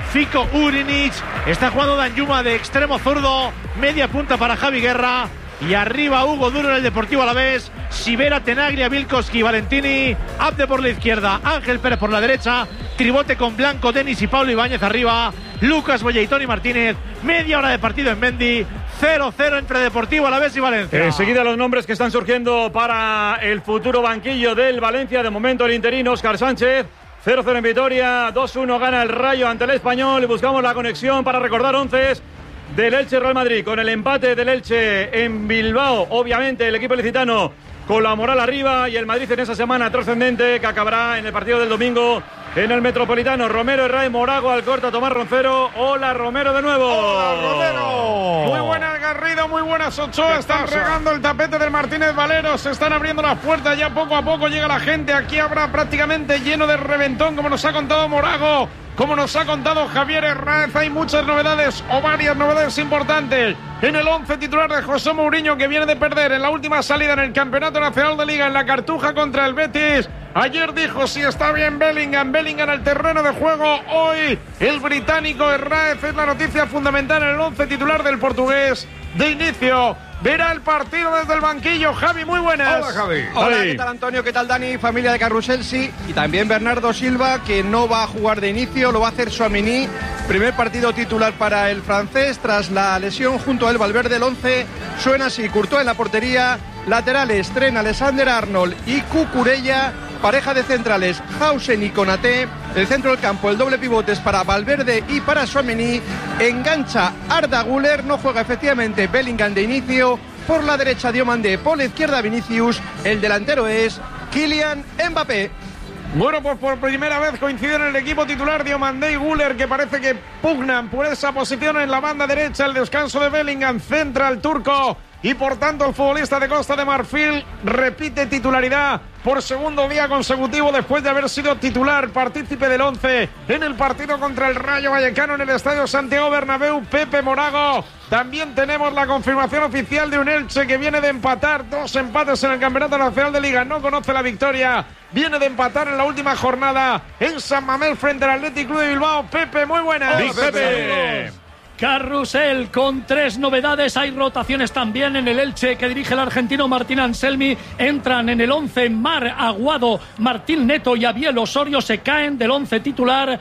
Fico Urinic. Está jugando Danjuma de extremo zurdo. Media punta para Javi Guerra. Y arriba Hugo Duro en el Deportivo Alavés. Sivera, Tenaglia, Vilkoski, Valentini. Abde por la izquierda, Ángel Pérez por la derecha. Tribote con Blanco, Denis y Pablo Ibáñez arriba. Lucas Boya y Toni Martínez. Media hora de partido en Mendy. 0-0 entre Deportivo Alavés y Valencia. Enseguida los nombres que están surgiendo para el futuro banquillo del Valencia. De momento el interino Óscar Sánchez. 0-0 en Vitoria. 2-1 gana el Rayo ante el Español. Y buscamos la conexión para recordar onces del Elche Real Madrid. Con el empate del Elche en Bilbao, obviamente el equipo licitano con la moral arriba, y el Madrid en esa semana trascendente que acabará en el partido del domingo en el Metropolitano. Romero, Herrera, Morago, Alcorta, Tomás Roncero. Hola Romero de nuevo. Hola Romero. Muy buenas Garrido, muy buenas Ochoa. Están regando el tapete del Martínez Valero. Se están abriendo las puertas, ya poco a poco llega la gente. Aquí habrá prácticamente lleno de reventón, como nos ha contado Morago, como nos ha contado Javier Hernández. Hay muchas novedades o varias novedades importantes en el 11 titular de José Mourinho, que viene de perder en la última salida en el Campeonato Nacional de Liga en la Cartuja contra el Betis. Ayer dijo si está bien Bellingham al terreno de juego. Hoy el británico Hernández es la noticia fundamental en el 11 titular del portugués de inicio. Verá el partido desde el banquillo. Javi, muy buenas. Hola, Javi. Hola, ¿qué tal, Antonio? ¿Qué tal, Dani? Familia de Carrusel, sí. Y también Bernardo Silva, que no va a jugar de inicio, lo va a hacer Tchouaméni. Primer partido titular para el francés tras la lesión junto a él Valverde. El 11 suena así: Courtois en la portería, laterales Trent Alexander-Arnold y Cucurella, pareja de centrales Hausen y Konaté. El centro del campo, el doble pivotes para Valverde y para Tchouaméni. Engancha Arda Güler, no juega efectivamente Bellingham de inicio. Por la derecha Diomandé, por la izquierda Vinicius. El delantero es Kylian Mbappé. Bueno, pues por primera vez coinciden en el equipo titular Diomandé y Güler, que parece que pugnan por esa posición en la banda derecha. El descanso de Bellingham, centra al turco, y por tanto el futbolista de Costa de Marfil repite titularidad por segundo día consecutivo después de haber sido titular, partícipe del 11 en el partido contra el Rayo Vallecano en el Estadio Santiago Bernabéu, Pepe Morago. También tenemos la confirmación oficial de un Elche que viene de empatar 2 empates en el Campeonato Nacional de Liga, no conoce la victoria, viene de empatar en la última jornada en San Mamés frente al Athletic Club de Bilbao. Pepe, muy buenas. Hola, Pepe. Carrusel con 3 novedades. Hay rotaciones también en el Elche que dirige el argentino Martín Anselmi. Entran en el 11 Mar Aguado, Martín Neto y Abiel Osorio. Se caen del 11 titular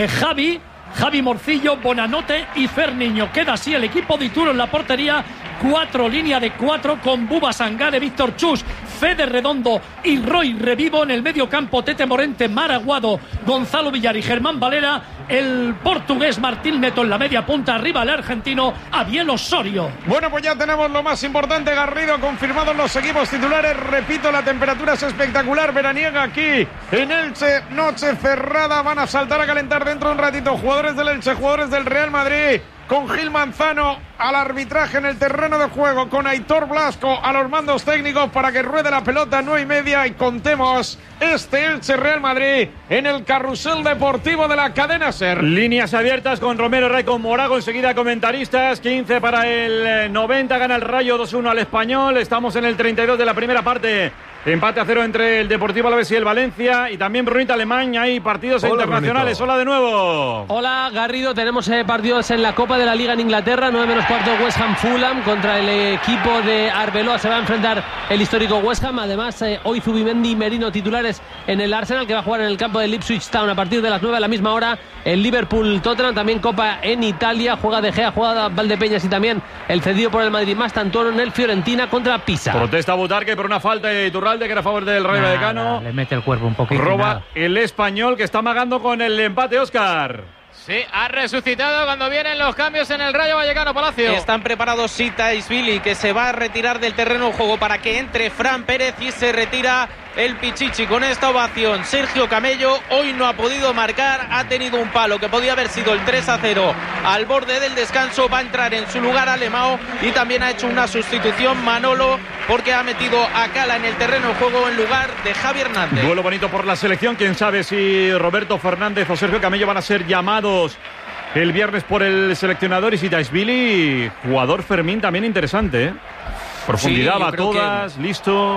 Javi Morcillo, Bonanote y Ferniño. Queda así el equipo de Ituro en la portería. 4, línea de 4 con Buba Sangare, Víctor Chus, Fede Redondo y Roy Revivo. En el medio campo Tete Morente, Maraguado, Gonzalo Villar y Germán Valera. El portugués Martín Neto en la media punta. Arriba el argentino Abiel Osorio. Bueno, pues ya tenemos lo más importante, Garrido, confirmados los equipos titulares. Repito, la temperatura es espectacular, veraniega aquí en Elche, noche cerrada. Van a saltar a calentar dentro de un ratito jugadores del Elche, jugadores del Real Madrid, con Gil Manzano al arbitraje en el terreno de juego, con Aitor Blasco a los mandos técnicos para que ruede la pelota. 9:30 y contemos este Elche Real Madrid en el Carrusel Deportivo de la cadena SER. Líneas abiertas con Romero, Ray, con Morago, enseguida comentaristas. 15 para el 90, gana el Rayo 2-1 al Español. Estamos en el 32 de la primera parte. Empate a 0 entre el Deportivo Alavés y el Valencia. Y también Brunita Alemán. Hay partidos internacionales. Hola de nuevo. Hola Garrido, tenemos partidos en la Copa de la Liga en Inglaterra. 9:15 West Ham Fulham contra el equipo de Arbeloa. Se va a enfrentar el histórico West Ham. Además, hoy Zubimendi y Merino titulares en el Arsenal, que va a jugar en el campo del Ipswich Town a partir de las 9 a la misma hora. El Liverpool Tottenham, también Copa en Italia. Juega De Gea, juega Valdepeñas y también el cedido por el Madrid Mastantuono en el Fiorentina contra Pisa. Protesta Butarque por una falta de Iturralde, que era a favor del Rayo Vallecano. Le mete el cuerpo un poquito. Roba el Español, que está amagando con el empate, Óscar. Sí, ha resucitado cuando vienen los cambios en el Rayo Vallecano, Palacio. Están preparados Sita Isbili, que se va a retirar del terreno de juego para que entre Fran Pérez, y se retira el Pichichi. Con esta ovación, Sergio Camello hoy no ha podido marcar, ha tenido un palo que podía haber sido el 3-0 al borde del descanso. Va a entrar en su lugar Alemão, y también ha hecho una sustitución Manolo, porque ha metido a Cala en el terreno de juego en lugar de Javi Hernández. Duelo bonito por la selección. Quién sabe si Roberto Fernández o Sergio Camello van a ser llamados el viernes por el seleccionador. Y Sitaisvili, jugador Fermín también interesante, ¿eh? Profundidad, sí, va todas, listo.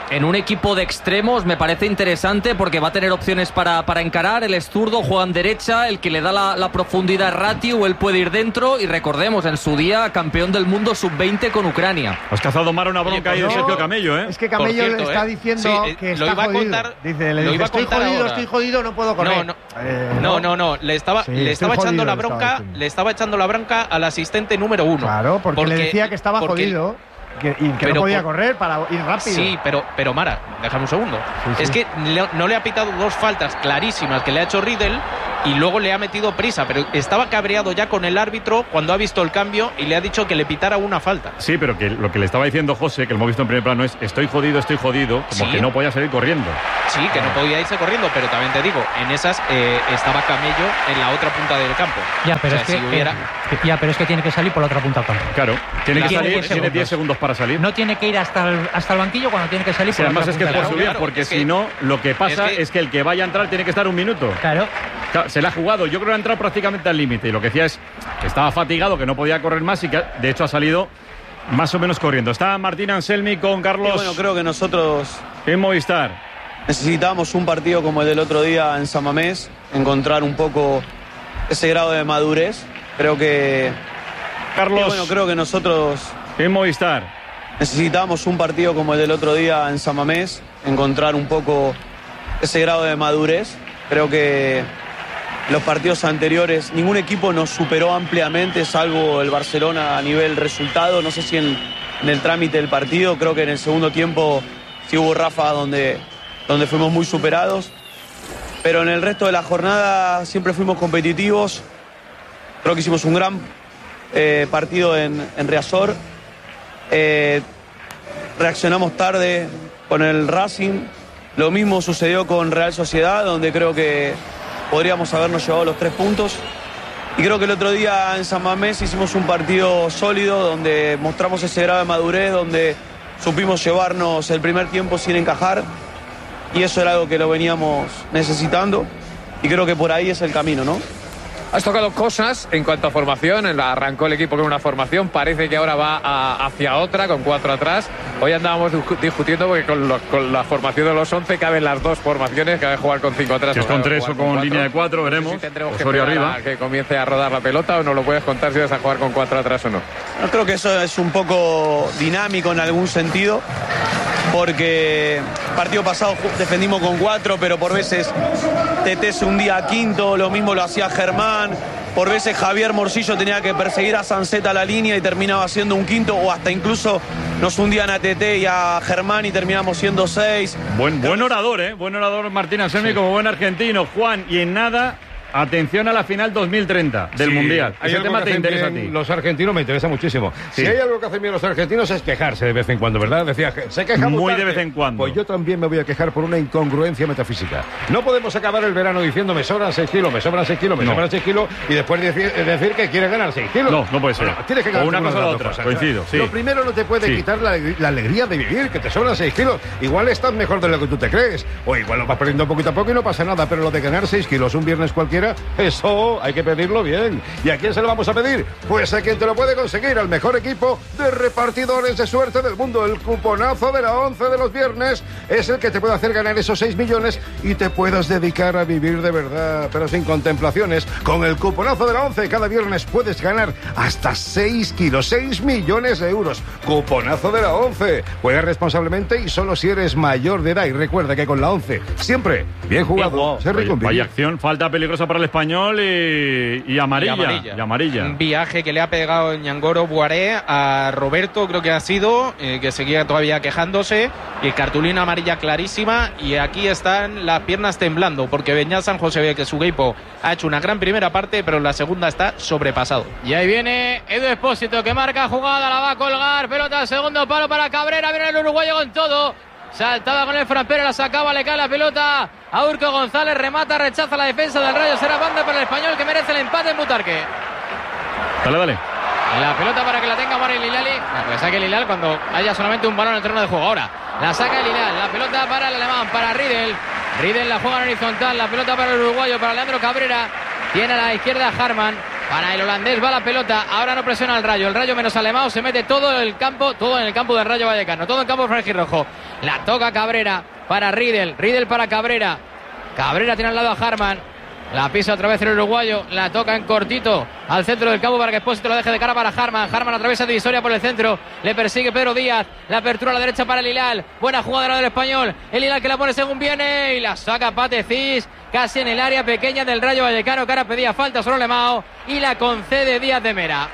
en un equipo de extremos me parece interesante porque va a tener opciones para encarar. Él es zurdo, juega en derecha, el que le da la profundidad Ratiu, él puede ir dentro. Y recordemos, en su día, campeón del mundo sub-20 con Ucrania. Has cazado Mara una bronca ahí de Sergio Camello, ¿eh? Es que Camello le está diciendo que está jodido. Dice, le dice, estoy jodido, no puedo correr. No, le estaba echando la bronca, al asistente número 1. Claro, porque le decía que estaba jodido. Y que no podía correr para ir rápido. Sí, pero Mara, déjame un segundo. Es que no le ha pitado 2 faltas clarísimas que le ha hecho Riedel y luego le ha metido prisa, pero estaba cabreado ya con el árbitro cuando ha visto el cambio y le ha dicho que le pitara una falta. Sí, pero que lo que le estaba diciendo José, que lo hemos visto en primer plano, es estoy jodido, como que no podía salir corriendo. Sí, que no podía irse corriendo, pero también te digo, en esas estaba Camello en la otra punta del campo. Pero es que tiene que salir por la otra punta del campo. Claro, tiene que salir, tiene 10 segundos para salir. No tiene que ir hasta el banquillo cuando tiene que salir por la otra punta. Además es que por su vida, porque si no, lo que pasa es que el que vaya a entrar tiene que estar un minuto. Claro. Se le ha jugado, yo creo que ha entrado prácticamente al límite y lo que decía es que estaba fatigado, que no podía correr más y que de hecho ha salido más o menos corriendo. Está Martín Anselmi con Carlos. Bueno, creo que nosotros en Movistar necesitamos un partido como el del otro día en San Mamés, encontrar un poco ese grado de madurez. Creo que creo que nosotros en Movistar necesitamos un partido como el del otro día en San Mamés, encontrar un poco ese grado de madurez. Creo que los partidos anteriores ningún equipo nos superó ampliamente, salvo el Barcelona a nivel resultado. No sé si en el trámite del partido, creo que en el segundo tiempo sí hubo ráfagas donde fuimos muy superados. Pero en el resto de la jornada siempre fuimos competitivos. Creo que hicimos un gran partido en Riazor. Reaccionamos tarde con el Racing. Lo mismo sucedió con Real Sociedad, donde creo que podríamos habernos llevado los 3 puntos. Y creo que el otro día en San Mamés hicimos un partido sólido, donde mostramos ese grado de madurez, donde supimos llevarnos el primer tiempo sin encajar. Y eso era algo que lo veníamos necesitando. Y creo que por ahí es el camino, ¿no? Has tocado cosas en cuanto a formación. Arrancó el equipo con una formación, parece que ahora va hacia otra, con 4 atrás. Hoy andábamos discutiendo porque con la formación de los 11 caben las 2 formaciones, cabe jugar con 5 atrás. Si es con 3 o con línea de 4, veremos. Si tendremos que arriba, que comience a rodar la pelota, o no lo puedes contar si vas a jugar con 4 atrás o no. Yo creo que eso es un poco dinámico en algún sentido, porque el partido pasado defendimos con 4, pero por veces Tete se hundía a quinto, lo mismo lo hacía Germán. Por veces Javier Morcillo tenía que perseguir a Sanceta a la línea y terminaba siendo un quinto, o hasta incluso nos hundían a Tete y a Germán y terminamos siendo 6. Buen orador, buen orador Martín Anselmi, como buen argentino. Juan, y en nada, atención a la final 2030 del Mundial. Ese tema te interesa a ti. Los argentinos me interesa muchísimo. Sí. Si hay algo que hacen bien los argentinos es quejarse de vez en cuando, ¿verdad? Decía, se queja muy de vez en cuando. Pues yo también me voy a quejar por una incongruencia metafísica. No podemos acabar el verano diciendo me sobran 6 kilos, me sobran 6 kilos, me sobran 6 kilos y después decir que quiere ganar 6 kilos. No puede ser. Bueno, tienes que ganar o una cosa o la otra. Coincido. Sí. Lo primero, no te puede quitar la alegría de vivir, que te sobran 6 kilos. Igual estás mejor de lo que tú te crees. O igual lo vas perdiendo poquito a poco y no pasa nada. Pero lo de ganar 6 kilos un viernes cualquiera, eso hay que pedirlo bien. ¿Y a quién se lo vamos a pedir? Pues a quien te lo puede conseguir, al mejor equipo de repartidores de suerte del mundo. El cuponazo de la 11 de los viernes es el que te puede hacer ganar esos 6 millones y te puedas dedicar a vivir de verdad, pero sin contemplaciones. Con el cuponazo de la 11 cada viernes puedes ganar hasta 6 kilos, 6 millones de euros. Cuponazo de la 11. Juega responsablemente y solo si eres mayor de edad. Y recuerda que con la 11 siempre bien jugado. Vaya acción, falta peligrosa para el Español y amarilla. Un viaje que le ha pegado Ñangoro Buaré a Roberto, creo que ha sido, que seguía todavía quejándose, y cartulina amarilla clarísima, y aquí están las piernas temblando, porque Beñat San José ve que su equipo ha hecho una gran primera parte, pero en la segunda está sobrepasado. Y ahí viene Edu Espósito, que marca jugada, la va a colgar, pelota al segundo palo para Cabrera, viene el uruguayo con todo. Saltaba con el Fran Pérez, la sacaba, le cae la pelota a Urco González, remata, rechaza la defensa del Rayo, será banda para el Español, que merece el empate en Butarque. Dale. La pelota para que la tenga Maril Hilali, que saque el Hilal cuando haya solamente un balón en el terreno de juego. Ahora la saca el Hilal, la pelota para el alemán, para Riedel la juega en horizontal, la pelota para el uruguayo, para Leandro Cabrera, tiene a la izquierda Harman. Para el holandés va la pelota, ahora no presiona el Rayo, el Rayo menos Alemão, se mete todo en el campo del Rayo Vallecano, todo en campo franjirrojo. La toca Cabrera para Riedel. Riedel para Cabrera. Cabrera tiene al lado a Harman. La pisa otra vez el uruguayo. La toca en cortito al centro del campo para que Expósito lo deje de cara para Harman. Harman atraviesa divisoria por el centro. Le persigue Pedro Díaz. La apertura a la derecha para el Hilal. Buena jugada del español. El Hilal que la pone según viene. Y la saca Patecís. Casi en el área pequeña del Rayo Vallecano. Que ahora pedía falta solo Lemao. Y la concede Díaz de Mera.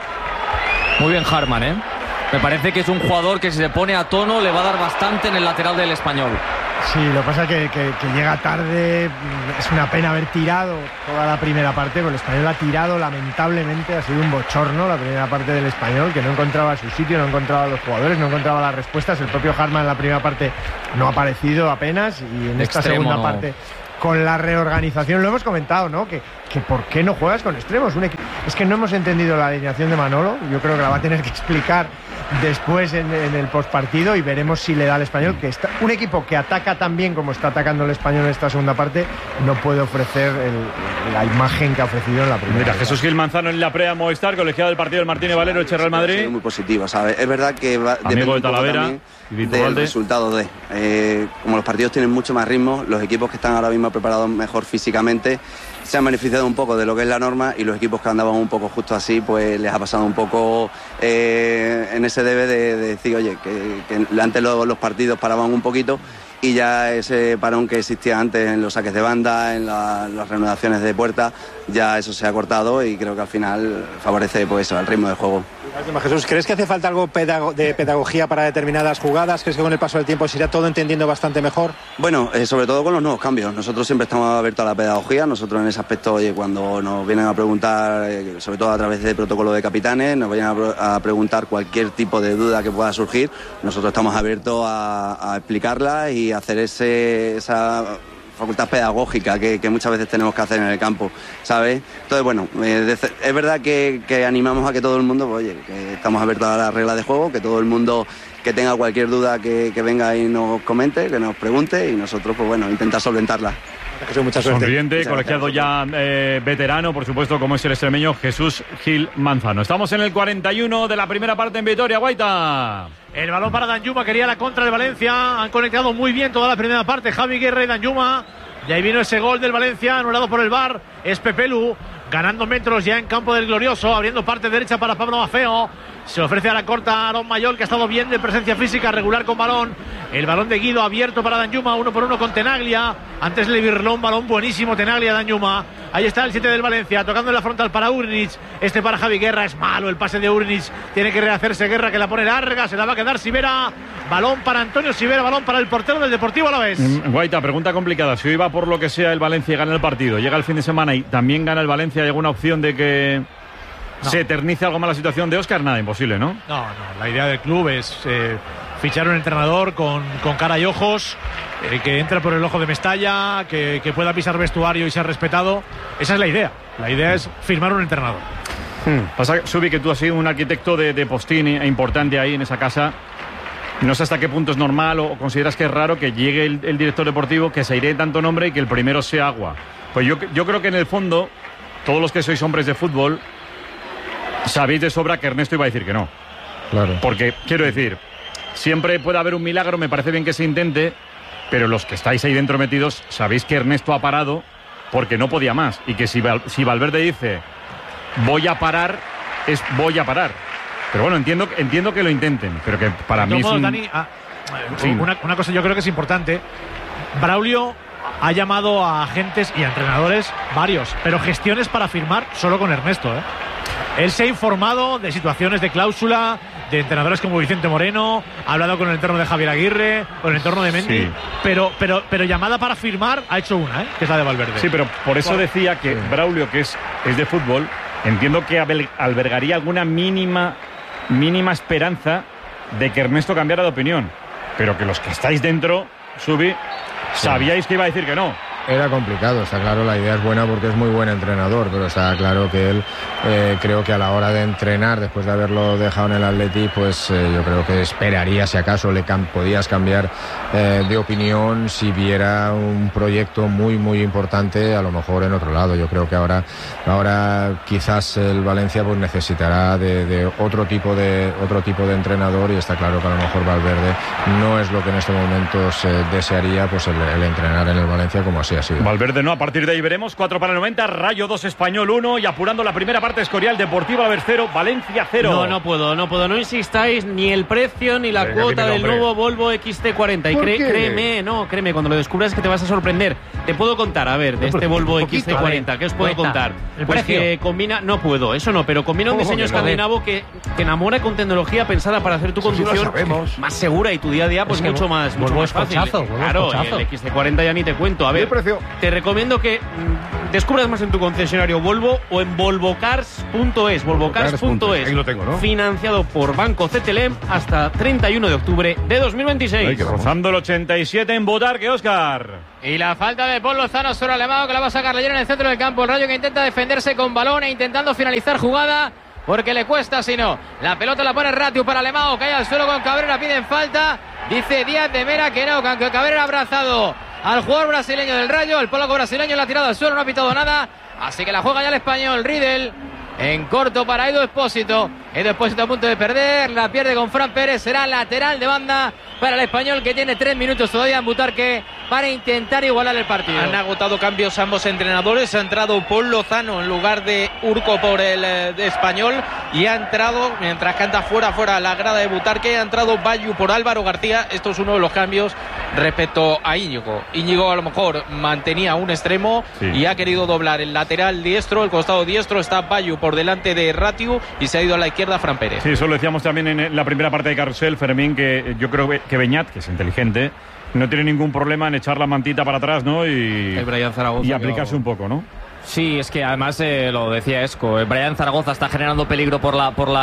Muy bien Harman, ¿eh? Me parece que es un jugador que si se pone a tono le va a dar bastante en el lateral del Español. Sí, lo que pasa es que llega tarde. Es una pena haber tirado toda la primera parte, pero el Español ha tirado lamentablemente, ha sido un bochorno la primera parte del Español, que no encontraba su sitio, no encontraba los jugadores, no encontraba las respuestas. El propio Harman en la primera parte no ha aparecido apenas, y en esta segunda parte, con la reorganización, lo hemos comentado, ¿no? Que ¿por qué no juegas con extremos? Es que no hemos entendido la alineación de Manolo. Yo creo que la va a tener que explicar después en el postpartido, y veremos si le da al Español, que está un equipo que ataca tan bien como está atacando el Español en esta segunda parte, no puede ofrecer la imagen que ha ofrecido en la primera. Mira, Jesús Gil Manzano en la Prea Movistar, colegiado del partido del Martínez Valero, el Real Madrid. Muy positivo, ¿sabes? Es verdad que depende de Talavera del resultado como los partidos tienen mucho más ritmo, los equipos que están ahora mismo preparados mejor físicamente se han beneficiado un poco de lo que es la norma, y los equipos que andaban un poco justo así, pues les ha pasado un poco en ese debe de decir, oye, que antes los partidos paraban un poquito, y ya ese parón que existía antes en los saques de banda, en las reanudaciones de puerta, ya eso se ha cortado, y creo que al final favorece pues eso, el ritmo del juego. Jesús, ¿crees que hace falta algo de pedagogía para determinadas jugadas? ¿Crees que con el paso del tiempo se irá todo entendiendo bastante mejor? Bueno, sobre todo con los nuevos cambios. Nosotros siempre estamos abiertos a la pedagogía. Nosotros en ese aspecto, oye, cuando nos vienen a preguntar, sobre todo a través del protocolo de capitanes, nos vienen a preguntar cualquier tipo de duda que pueda surgir, nosotros estamos abiertos a explicarla y hacer esa facultad pedagógica que muchas veces tenemos que hacer en el campo, ¿sabes? Entonces, bueno, es verdad que animamos a que todo el mundo, pues, oye, que estamos abiertos a las reglas de juego, que todo el mundo que tenga cualquier duda que venga y nos comente, que nos pregunte, y nosotros, pues bueno, intentar solventarla. Mucha suerte. Sonriente, colegiado ya veterano, por supuesto, como es el extremeño Jesús Gil Manzano. Estamos en el 41 de la primera parte en Vitoria, Guaita. El balón para Danjuma, quería la contra de Valencia. Han conectado muy bien toda la primera parte Javi Guerra y Danjuma. Y ahí vino ese gol del Valencia, anulado por el VAR. Es Pepelu, ganando metros ya en campo del Glorioso, abriendo parte derecha para Pablo Maffeo. Se ofrece a la corta a Aaron Mayol, que ha estado bien de presencia física, regular con balón. El balón de Guido abierto para Danjuma, 1 por 1 con Tenaglia. Antes le virló un balón buenísimo Tenaglia a Danjuma. Ahí está el 7 del Valencia, tocando en la frontal para Urnic. Este para Javi Guerra, es malo el pase de Urnic. Tiene que rehacerse Guerra, que la pone larga, se la va a quedar Sivera. Balón para Antonio Sivera, balón para el portero del Deportivo Alavés. Guaita, pregunta complicada. Si hoy va por lo que sea el Valencia y gana el partido, llega el fin de semana y también gana el Valencia, ¿hay alguna opción de que se eternice algo más la situación de Óscar? Nada, imposible, ¿no? No, la idea del club es fichar un entrenador con cara y ojos, que entre por el ojo de Mestalla, que pueda pisar vestuario y ser respetado. Esa es la idea. La idea es firmar un entrenador. Pasa, Subi, que tú has sido un arquitecto de postín importante ahí en esa casa. No sé hasta qué punto es normal o consideras que es raro que llegue el director deportivo, que se airee tanto nombre y que el primero sea Agua. Pues yo creo que en el fondo, todos los que sois hombres de fútbol, sabéis de sobra que Ernesto iba a decir que no. Claro. Porque, quiero decir, siempre puede haber un milagro, me parece bien que se intente, pero los que estáis ahí dentro metidos, sabéis que Ernesto ha parado porque no podía más. Y que si Valverde dice, voy a parar, es voy a parar. Pero bueno, entiendo que lo intenten, pero que para mí es un... Dani, una cosa yo creo que es importante. Braulio ha llamado a agentes y a entrenadores varios, pero gestiones para firmar solo con Ernesto, ¿eh? Él se ha informado de situaciones de cláusula, de entrenadores como Vicente Moreno, ha hablado con el entorno de Javier Aguirre, con el entorno de Mendy, sí. pero llamada para firmar ha hecho una, que es la de Valverde. Sí, pero por eso decía que Braulio, que es de fútbol, entiendo que albergaría alguna mínima esperanza de que Ernesto cambiara de opinión, pero que los que estáis dentro, Subi, sabíais que iba a decir que no. era complicado. Está claro, la idea es buena porque es muy buen entrenador, pero está claro que él, creo que a la hora de entrenar, después de haberlo dejado en el Atleti, pues yo creo que esperaría, si acaso podías cambiar de opinión si viera un proyecto muy muy importante, a lo mejor en otro lado. Yo creo que ahora quizás el Valencia pues necesitará de otro tipo de entrenador, y está claro que a lo mejor Valverde no es lo que en este momento se desearía, pues el entrenar en el Valencia como así ha sido. Valverde no, a partir de ahí veremos. 4 para el 90, Rayo 2, Español 1, y apurando la primera parte, Escorial, Deportivo Alavés 0, Valencia 0. No puedo, no insistáis ni el precio ni la cuota del nuevo Volvo XC40. Y créeme, cuando lo descubras que te vas a sorprender. Te puedo contar, a ver, de este Volvo XC40, ¿qué os puedo contar? Pues que combina, no puedo, eso no, pero combina un diseño escandinavo que enamora con tecnología pensada para hacer tu conducción más segura y tu día a día pues mucho más fácil. Claro, y el XC40 ya ni te cuento. A ver, te recomiendo que descubras más en tu concesionario Volvo o en volvocars.es. Volvocars.es. Ahí lo tengo, ¿no? Financiado por Banco CTLM hasta 31 de octubre de 2026. Rozando el 87 en Botarque, Óscar. Y la falta de Paul Lozano sobre Alemão, que la va a sacar Leyer en el centro del campo. El Rayo que intenta defenderse con balón e intentando finalizar jugada, porque le cuesta, si no. La pelota la pone Ratiu para Alemão, cae al suelo con Cabrera, piden falta. Dice Díaz de Mera que no, que Cabrera ha abrazado al jugador brasileño del Rayo. El polaco brasileño la ha tirado al suelo, no ha pitado nada. Así que la juega ya el español, Riedel. En corto para Edu Expósito. Edu Expósito a punto de perder. La pierde con Fran Pérez. Será lateral de banda para el español, que tiene 3 minutos todavía en Butarque para intentar igualar el partido. Han agotado cambios ambos entrenadores. Ha entrado Paul Lozano en lugar de Urco por el español. Y ha entrado, mientras canta fuera la grada de Butarque, ha entrado Bayu por Álvaro García. Esto es uno de los cambios respecto a Íñigo. Íñigo a lo mejor mantenía un extremo y ha querido doblar el lateral diestro, el costado diestro. Está Bayu por delante de Ratiu y se ha ido a la izquierda Fran Pérez. Sí, eso lo decíamos también en la primera parte de Carrusel, Fermín, que yo creo que Beñat, que es inteligente, no tiene ningún problema en echar la mantita para atrás, ¿no? Y aplicarse un poco, ¿no? Sí, es que además lo decía Esco, Brian Zaragoza está generando peligro por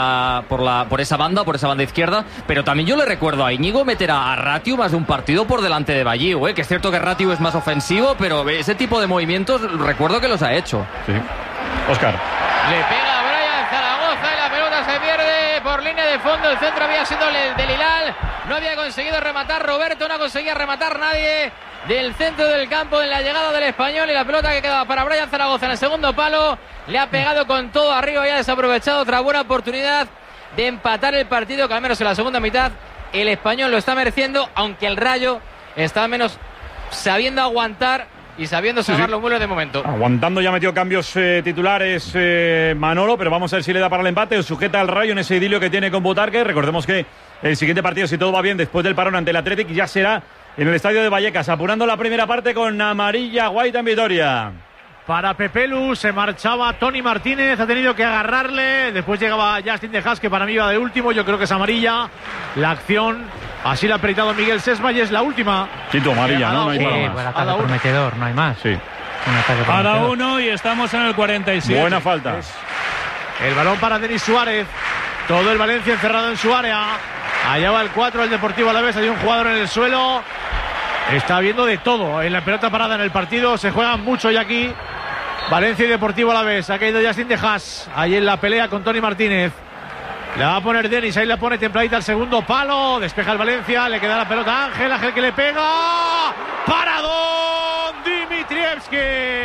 esa banda izquierda, pero también yo le recuerdo a Íñigo meter a Ratiu más de un partido por delante de Bayiu, que es cierto que Ratiu es más ofensivo, pero ese tipo de movimientos recuerdo que los ha hecho. Sí. Óscar. Le pega a Brian Zaragoza y la pelota se pierde por línea de fondo. El centro había sido el del Hilal, no había conseguido rematar Roberto, no conseguía rematar nadie del centro del campo en la llegada del español, y la pelota que quedaba para Brian Zaragoza en el segundo palo. Le ha pegado con todo arriba y ha desaprovechado otra buena oportunidad de empatar el partido, que al menos en la segunda mitad el español lo está mereciendo, aunque el Rayo está al menos sabiendo aguantar y sabiendo salvar los vuelos de momento. Aguantando, ya metió cambios titulares Manolo, pero vamos a ver si le da para el empate o sujeta al Rayo en ese idilio que tiene con Butarque. Recordemos que el siguiente partido, si todo va bien, después del parón ante el Athletic, ya será en el estadio de Vallecas, apurando la primera parte con amarilla Guaita en Vitoria. Para Pepelu se marchaba Tony Martínez, ha tenido que agarrarle, después llegaba Justin de Haas, que para mí iba de último, yo creo que es amarilla la acción, así la ha apretado Miguel Sesma y es la última. Tito, amarilla, ¿no? No hay para más. Ataque prometedor, no hay más. Sí. Cada uno y estamos en el 47. Buena falta. El balón para Denis Suárez, todo el Valencia encerrado en su área. Allá va el 4, el Deportivo Alavés, hay un jugador en el suelo. Está viendo de todo en la pelota parada en el partido, se juegan mucho ya aquí. Valencia y Deportivo Alavés, ha caído Justin de Haas, ahí en la pelea con Tony Martínez. La va a poner Denis, ahí la pone templadita al segundo palo, despeja el Valencia, le queda la pelota a Ángel que le pega. ¡Paradón! Dimitrievski.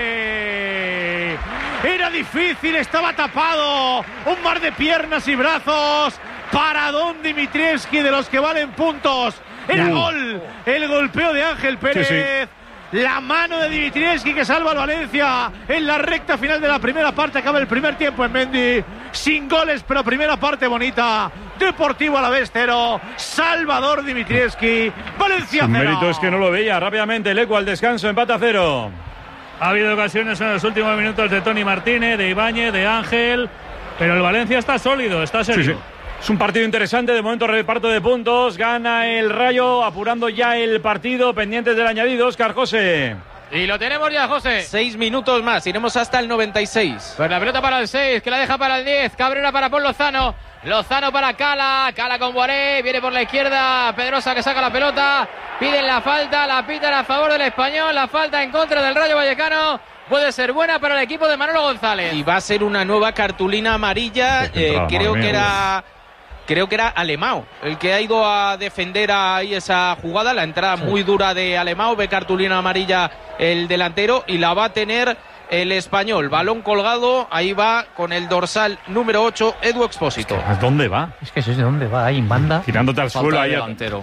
Era difícil, estaba tapado, un mar de piernas y brazos. Paradón Dimitrievski, de los que valen puntos. Era gol, el golpeo de Ángel Pérez. La mano de Dimitrievski que salva al Valencia en la recta final de la primera parte. Acaba el primer tiempo en Mendy, sin goles, pero primera parte bonita. Deportivo Alavés 0, Salvador Dimitrievski, Valencia 0. El mérito es que no lo veía. Rápidamente el Eco al descanso, empate a 0. Ha habido ocasiones en los últimos minutos de Tony Martínez, de Ibáñez, de Ángel, pero el Valencia está sólido, está serio. Sí. Es un partido interesante, de momento reparto de puntos, gana el Rayo, apurando ya el partido, pendientes del añadido. Óscar José. Y lo tenemos ya, José. 6 minutos más, iremos hasta el 96. Pues la pelota para el 6, que la deja para el 10. Cabrera para Paul Lozano. Lozano para Cala. Cala con Boaré. Viene por la izquierda. Pedrosa que saca la pelota. Piden la falta. La pitan a favor del Español. La falta en contra del Rayo Vallecano. Puede ser buena para el equipo de Manolo González. Y va a ser una nueva cartulina amarilla. Creo que era Alemão el que ha ido a defender ahí esa jugada. La entrada muy dura de Alemão. Ve cartulina amarilla el delantero y la va a tener el Español. Balón colgado. Ahí va con el dorsal número 8, Edu Expósito. ¿A dónde va? Es que eso es de dónde va, ahí en banda. Tirándote al suelo ahí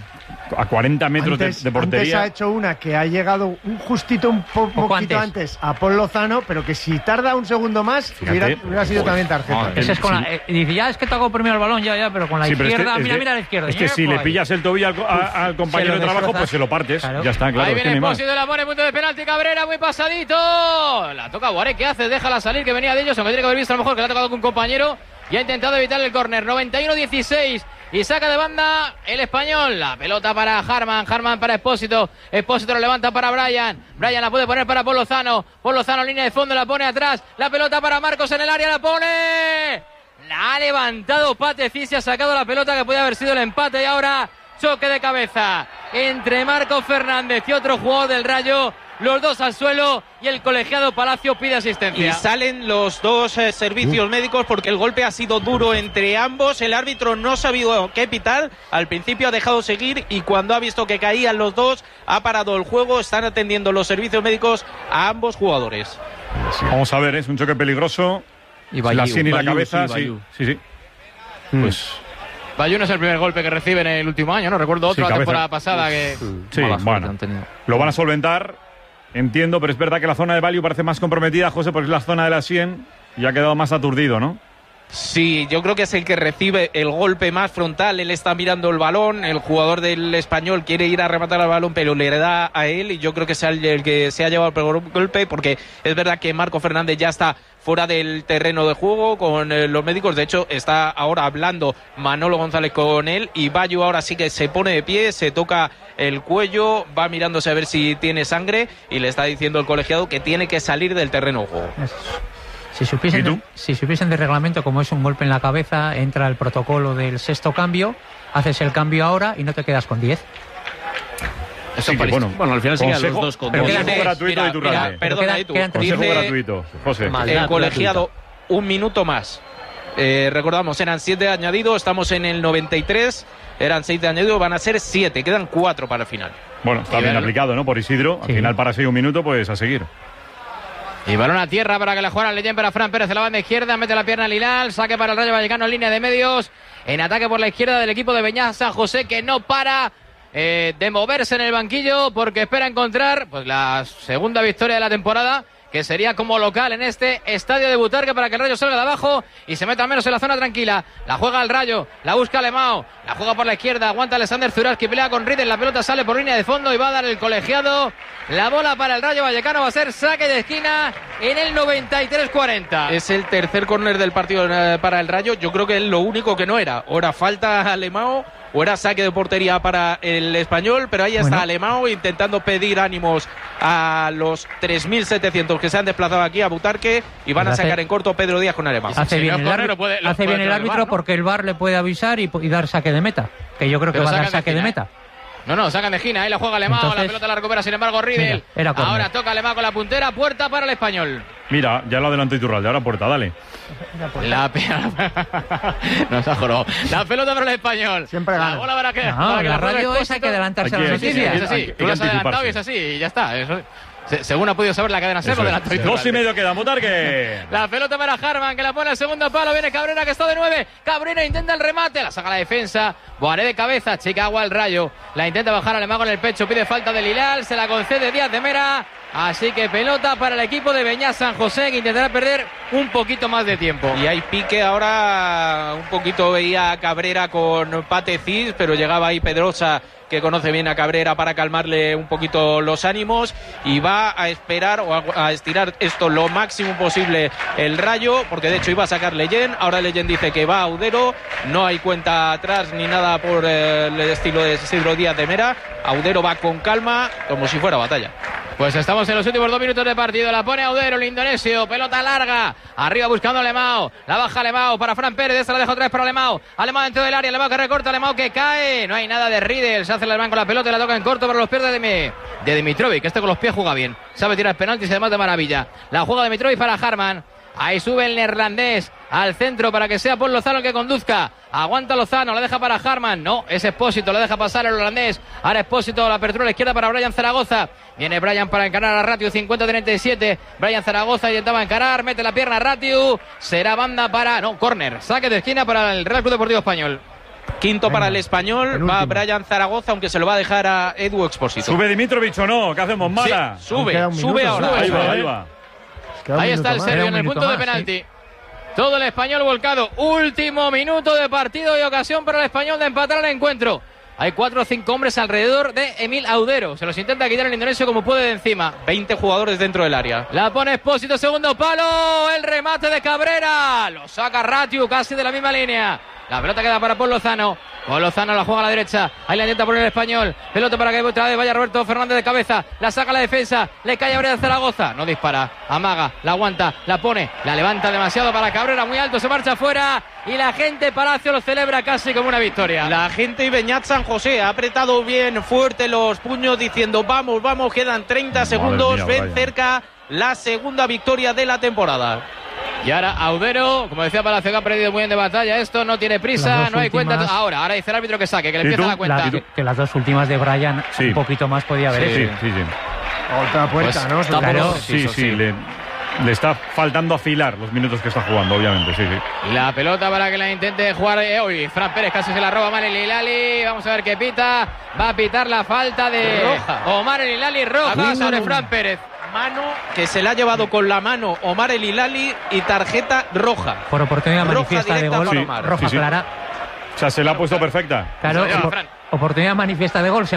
a 40 metros de portería. Antes ha hecho una que ha llegado un justito, un poquito antes a Paul Lozano, pero que si tarda un segundo más, hubiera sido también tarjeta. Ese es con dice, ya es que te hago primero el balón, ya, pero con la izquierda, mira a la izquierda. Es que si le pillas el tobillo al compañero de trabajo, pues se lo partes. Claro. Ya está, claro. Ahí viene Expósito, la pone, punto de penalti, Cabrera, muy pasadito. La toca Boaré, ¿qué hace? Déjala salir, que venía de ellos, aunque tiene que haber visto a lo mejor que la ha tocado con un compañero y ha intentado evitar el córner. 91-16. Y saca de banda el Español. La pelota para Harman. Harman para Expósito. Expósito lo levanta para Brian. Brian la puede poner para Paul Lozano. Paul Lozano en línea de fondo, la pone atrás. La pelota para Marcos en el área, la pone. La ha levantado Pateci, se ha sacado la pelota que podía haber sido el empate. Y ahora choque de cabeza entre Marcos Fernández y otro jugador del Rayo. Los dos al suelo y el colegiado Palacio pide asistencia. Y salen los dos servicios médicos porque el golpe ha sido duro entre ambos. El árbitro no ha sabido qué pitar. Al principio ha dejado seguir y cuando ha visto que caían los dos ha parado el juego. Están atendiendo los servicios médicos a ambos jugadores. Vamos a ver, es un choque peligroso. Y Bayu, la sien y la Bayu, cabeza, sí. Pues... Bayu no es el primer golpe que recibe en el último año, ¿no? Recuerdo otro la temporada pasada que... Sí, bueno, lo van a solventar. Entiendo, pero es verdad que la zona de Bayu parece más comprometida, José, porque es la zona de la sien y ha quedado más aturdido, ¿no? Sí, yo creo que es el que recibe el golpe más frontal. Él está mirando el balón, el jugador del Español quiere ir a rematar el balón, pero le da a él y yo creo que es el que se ha llevado el peor golpe, porque es verdad que Marco Fernández ya está fuera del terreno de juego con los médicos. De hecho, está ahora hablando Manolo González con él y Bayu ahora sí que se pone de pie, se toca el cuello, va mirándose a ver si tiene sangre y le está diciendo el colegiado que tiene que salir del terreno de juego. Si supiesen de reglamento, como es un golpe en la cabeza, entra el protocolo del sexto cambio, haces el cambio ahora y no te quedas con 10. Eso sí, bueno, al final siguen los dos con 10. Consejo gratuito de Iturralde. Perdona, consejo gratuito, José. El colegiado, un minuto más. Recordamos, eran 7 añadidos, estamos en el 93, eran 6 de añadido, van a ser 7, quedan 4 para el final. Bueno, está bien aplicado, ¿no? Por Isidro, al final para 6 un minuto, pues a seguir. Y balón a tierra para que la juegan Leyen para Fran Pérez de la banda izquierda, mete la pierna Lilal, saque para el Rayo Vallecano en línea de medios, en ataque por la izquierda del equipo de Beñat San José, que no para de moverse en el banquillo porque espera encontrar pues la segunda victoria de la temporada, que sería como local en este estadio de Butarque para que el Rayo salga de abajo y se meta al menos en la zona tranquila. La juega el Rayo, la busca Alemão, la juega por la izquierda, aguanta Alexander Zuraski, pelea con Riedel, la pelota sale por línea de fondo y va a dar el colegiado. La bola para el Rayo Vallecano, va a ser saque de esquina en el 93-40. Es el tercer córner del partido para el Rayo. Yo creo que es lo único que no era. Ahora falta Alemão o era saque de portería para el Español, pero ahí está Alemão intentando pedir ánimos a los 3.700 que se han desplazado aquí a Butarque y van a sacar en corto Pedro Díaz con Alemão. Hace bien el árbitro porque el VAR le puede avisar y dar saque de meta, que yo creo que va a dar saque de meta. No, sacan de esquina, ahí la juega Alemão, la pelota la recupera sin embargo Riedel. Ahora toca Alemão con la puntera, puerta para el Español. Mira, ya lo adelantó Iturralde, ahora puerta, dale. Nos ha jorado. La pelota para el Español. Siempre gana. La bola para que la radio es hay que adelantarse a las noticias. Es así, tú lo has adelantado y es así, y ya está. Según ha podido saber la cadena SER, lo delantó Iturralde. 2:30 queda, Butarque. La pelota para Harman, que la pone al segundo palo. Viene Cabrera, que está de 9. Cabrera intenta el remate, la saca la defensa. Boaré de cabeza, chica agua al Rayo. La intenta bajar Alemão con el pecho, pide falta de Lilal, se la concede Díaz de Mera. Así que pelota para el equipo de Beñat San José, que intentará perder un poquito más de tiempo. Y hay pique ahora, un poquito veía a Cabrera con Pateci, pero llegaba ahí Pedrosa, que conoce bien a Cabrera, para calmarle un poquito los ánimos, y va a esperar o a estirar esto lo máximo posible el Rayo, porque de hecho iba a sacar Leyen, ahora Leyen dice que va a Audero, no hay cuenta atrás ni nada por el estilo de Isidro Díaz de Mera. Audero va con calma, como si fuera batalla. Pues estamos en los últimos 2 minutos de partido. La pone Audero, el indonesio. Pelota larga. Arriba buscando a Alemão. La baja Alemão para Fran Pérez. Esta la deja otra vez para Alemão. Alemão dentro del área. Alemão que recorta. Alemão que cae. No hay nada de Riedel. Se hace el alemán con la pelota y la toca en corto para los pies de Dimitrovic. Este con los pies juega bien. Sabe tirar penaltis y además de maravilla. La juega Dimitrovic para Harman. Ahí sube el neerlandés al centro para que sea Paul Lozano el que conduzca. Aguanta Lozano, la deja para Harman. No, es Expósito, la deja pasar el holandés. Ahora Expósito, la apertura a la izquierda para Brian Zaragoza. Viene Brian para encarar a Ratiu, 50-37. Brian Zaragoza intentaba encarar, mete la pierna a Ratiu. Será banda para... No, córner. Saque de esquina para el Real Club Deportivo Español. Quinto para el Español, va Brian Zaragoza, aunque se lo va a dejar a Edu Expósito. ¿Sube Dimitrovic o no? ¿Qué hacemos, Mara? Sí, sube ahora. Ahí va. Ahí está el serbio en el punto de penalti. Todo el Español volcado. Último minuto de partido y ocasión para el Español de empatar el encuentro. Hay 4 o 5 hombres alrededor de Emil Audero. Se los intenta quitar el indonesio como puede de encima. 20 jugadores dentro del área. La pone Expósito, segundo palo. El remate de Cabrera. Lo saca Ratiu casi de la misma línea. La pelota queda para Paul Lozano. Paul Lozano la juega a la derecha. Ahí la intenta poner el Español. Pelota para que otra vez vaya Roberto Fernández de cabeza. La saca a la defensa. Le cae a Brian Zaragoza. No dispara. Amaga. La aguanta. La pone. La levanta demasiado para Cabrera. Muy alto. Se marcha afuera. Y la gente Palacio lo celebra casi como una victoria. La gente y Beñat San José ha apretado bien fuerte los puños diciendo vamos, vamos. Quedan 30 segundos. Ven cerca la segunda victoria de la temporada. Y ahora Audero, como decía Palacio, que ha perdido muy bien de batalla. Esto no tiene prisa, no hay cuenta. Ahora dice el árbitro que saque, que le empieza la cuenta. Que las dos últimas de Brian, un poquito más podía haber. Sí. Otra puerta, pues, ¿no? Claro, sí. Le está faltando afilar los minutos que está jugando, obviamente, sí. La pelota para que la intente jugar hoy. Fran Pérez casi se la roba Omar El Hilali. Vamos a ver qué pita. Va a pitar la falta de Omar El Hilali, roja sobre Fran Pérez. Mano que se la ha llevado con la mano Omar El Hilali y tarjeta roja. Por oportunidad manifiesta de gol, roja clara. O sea, se la ha puesto perfecta. Claro, oportunidad manifiesta de gol.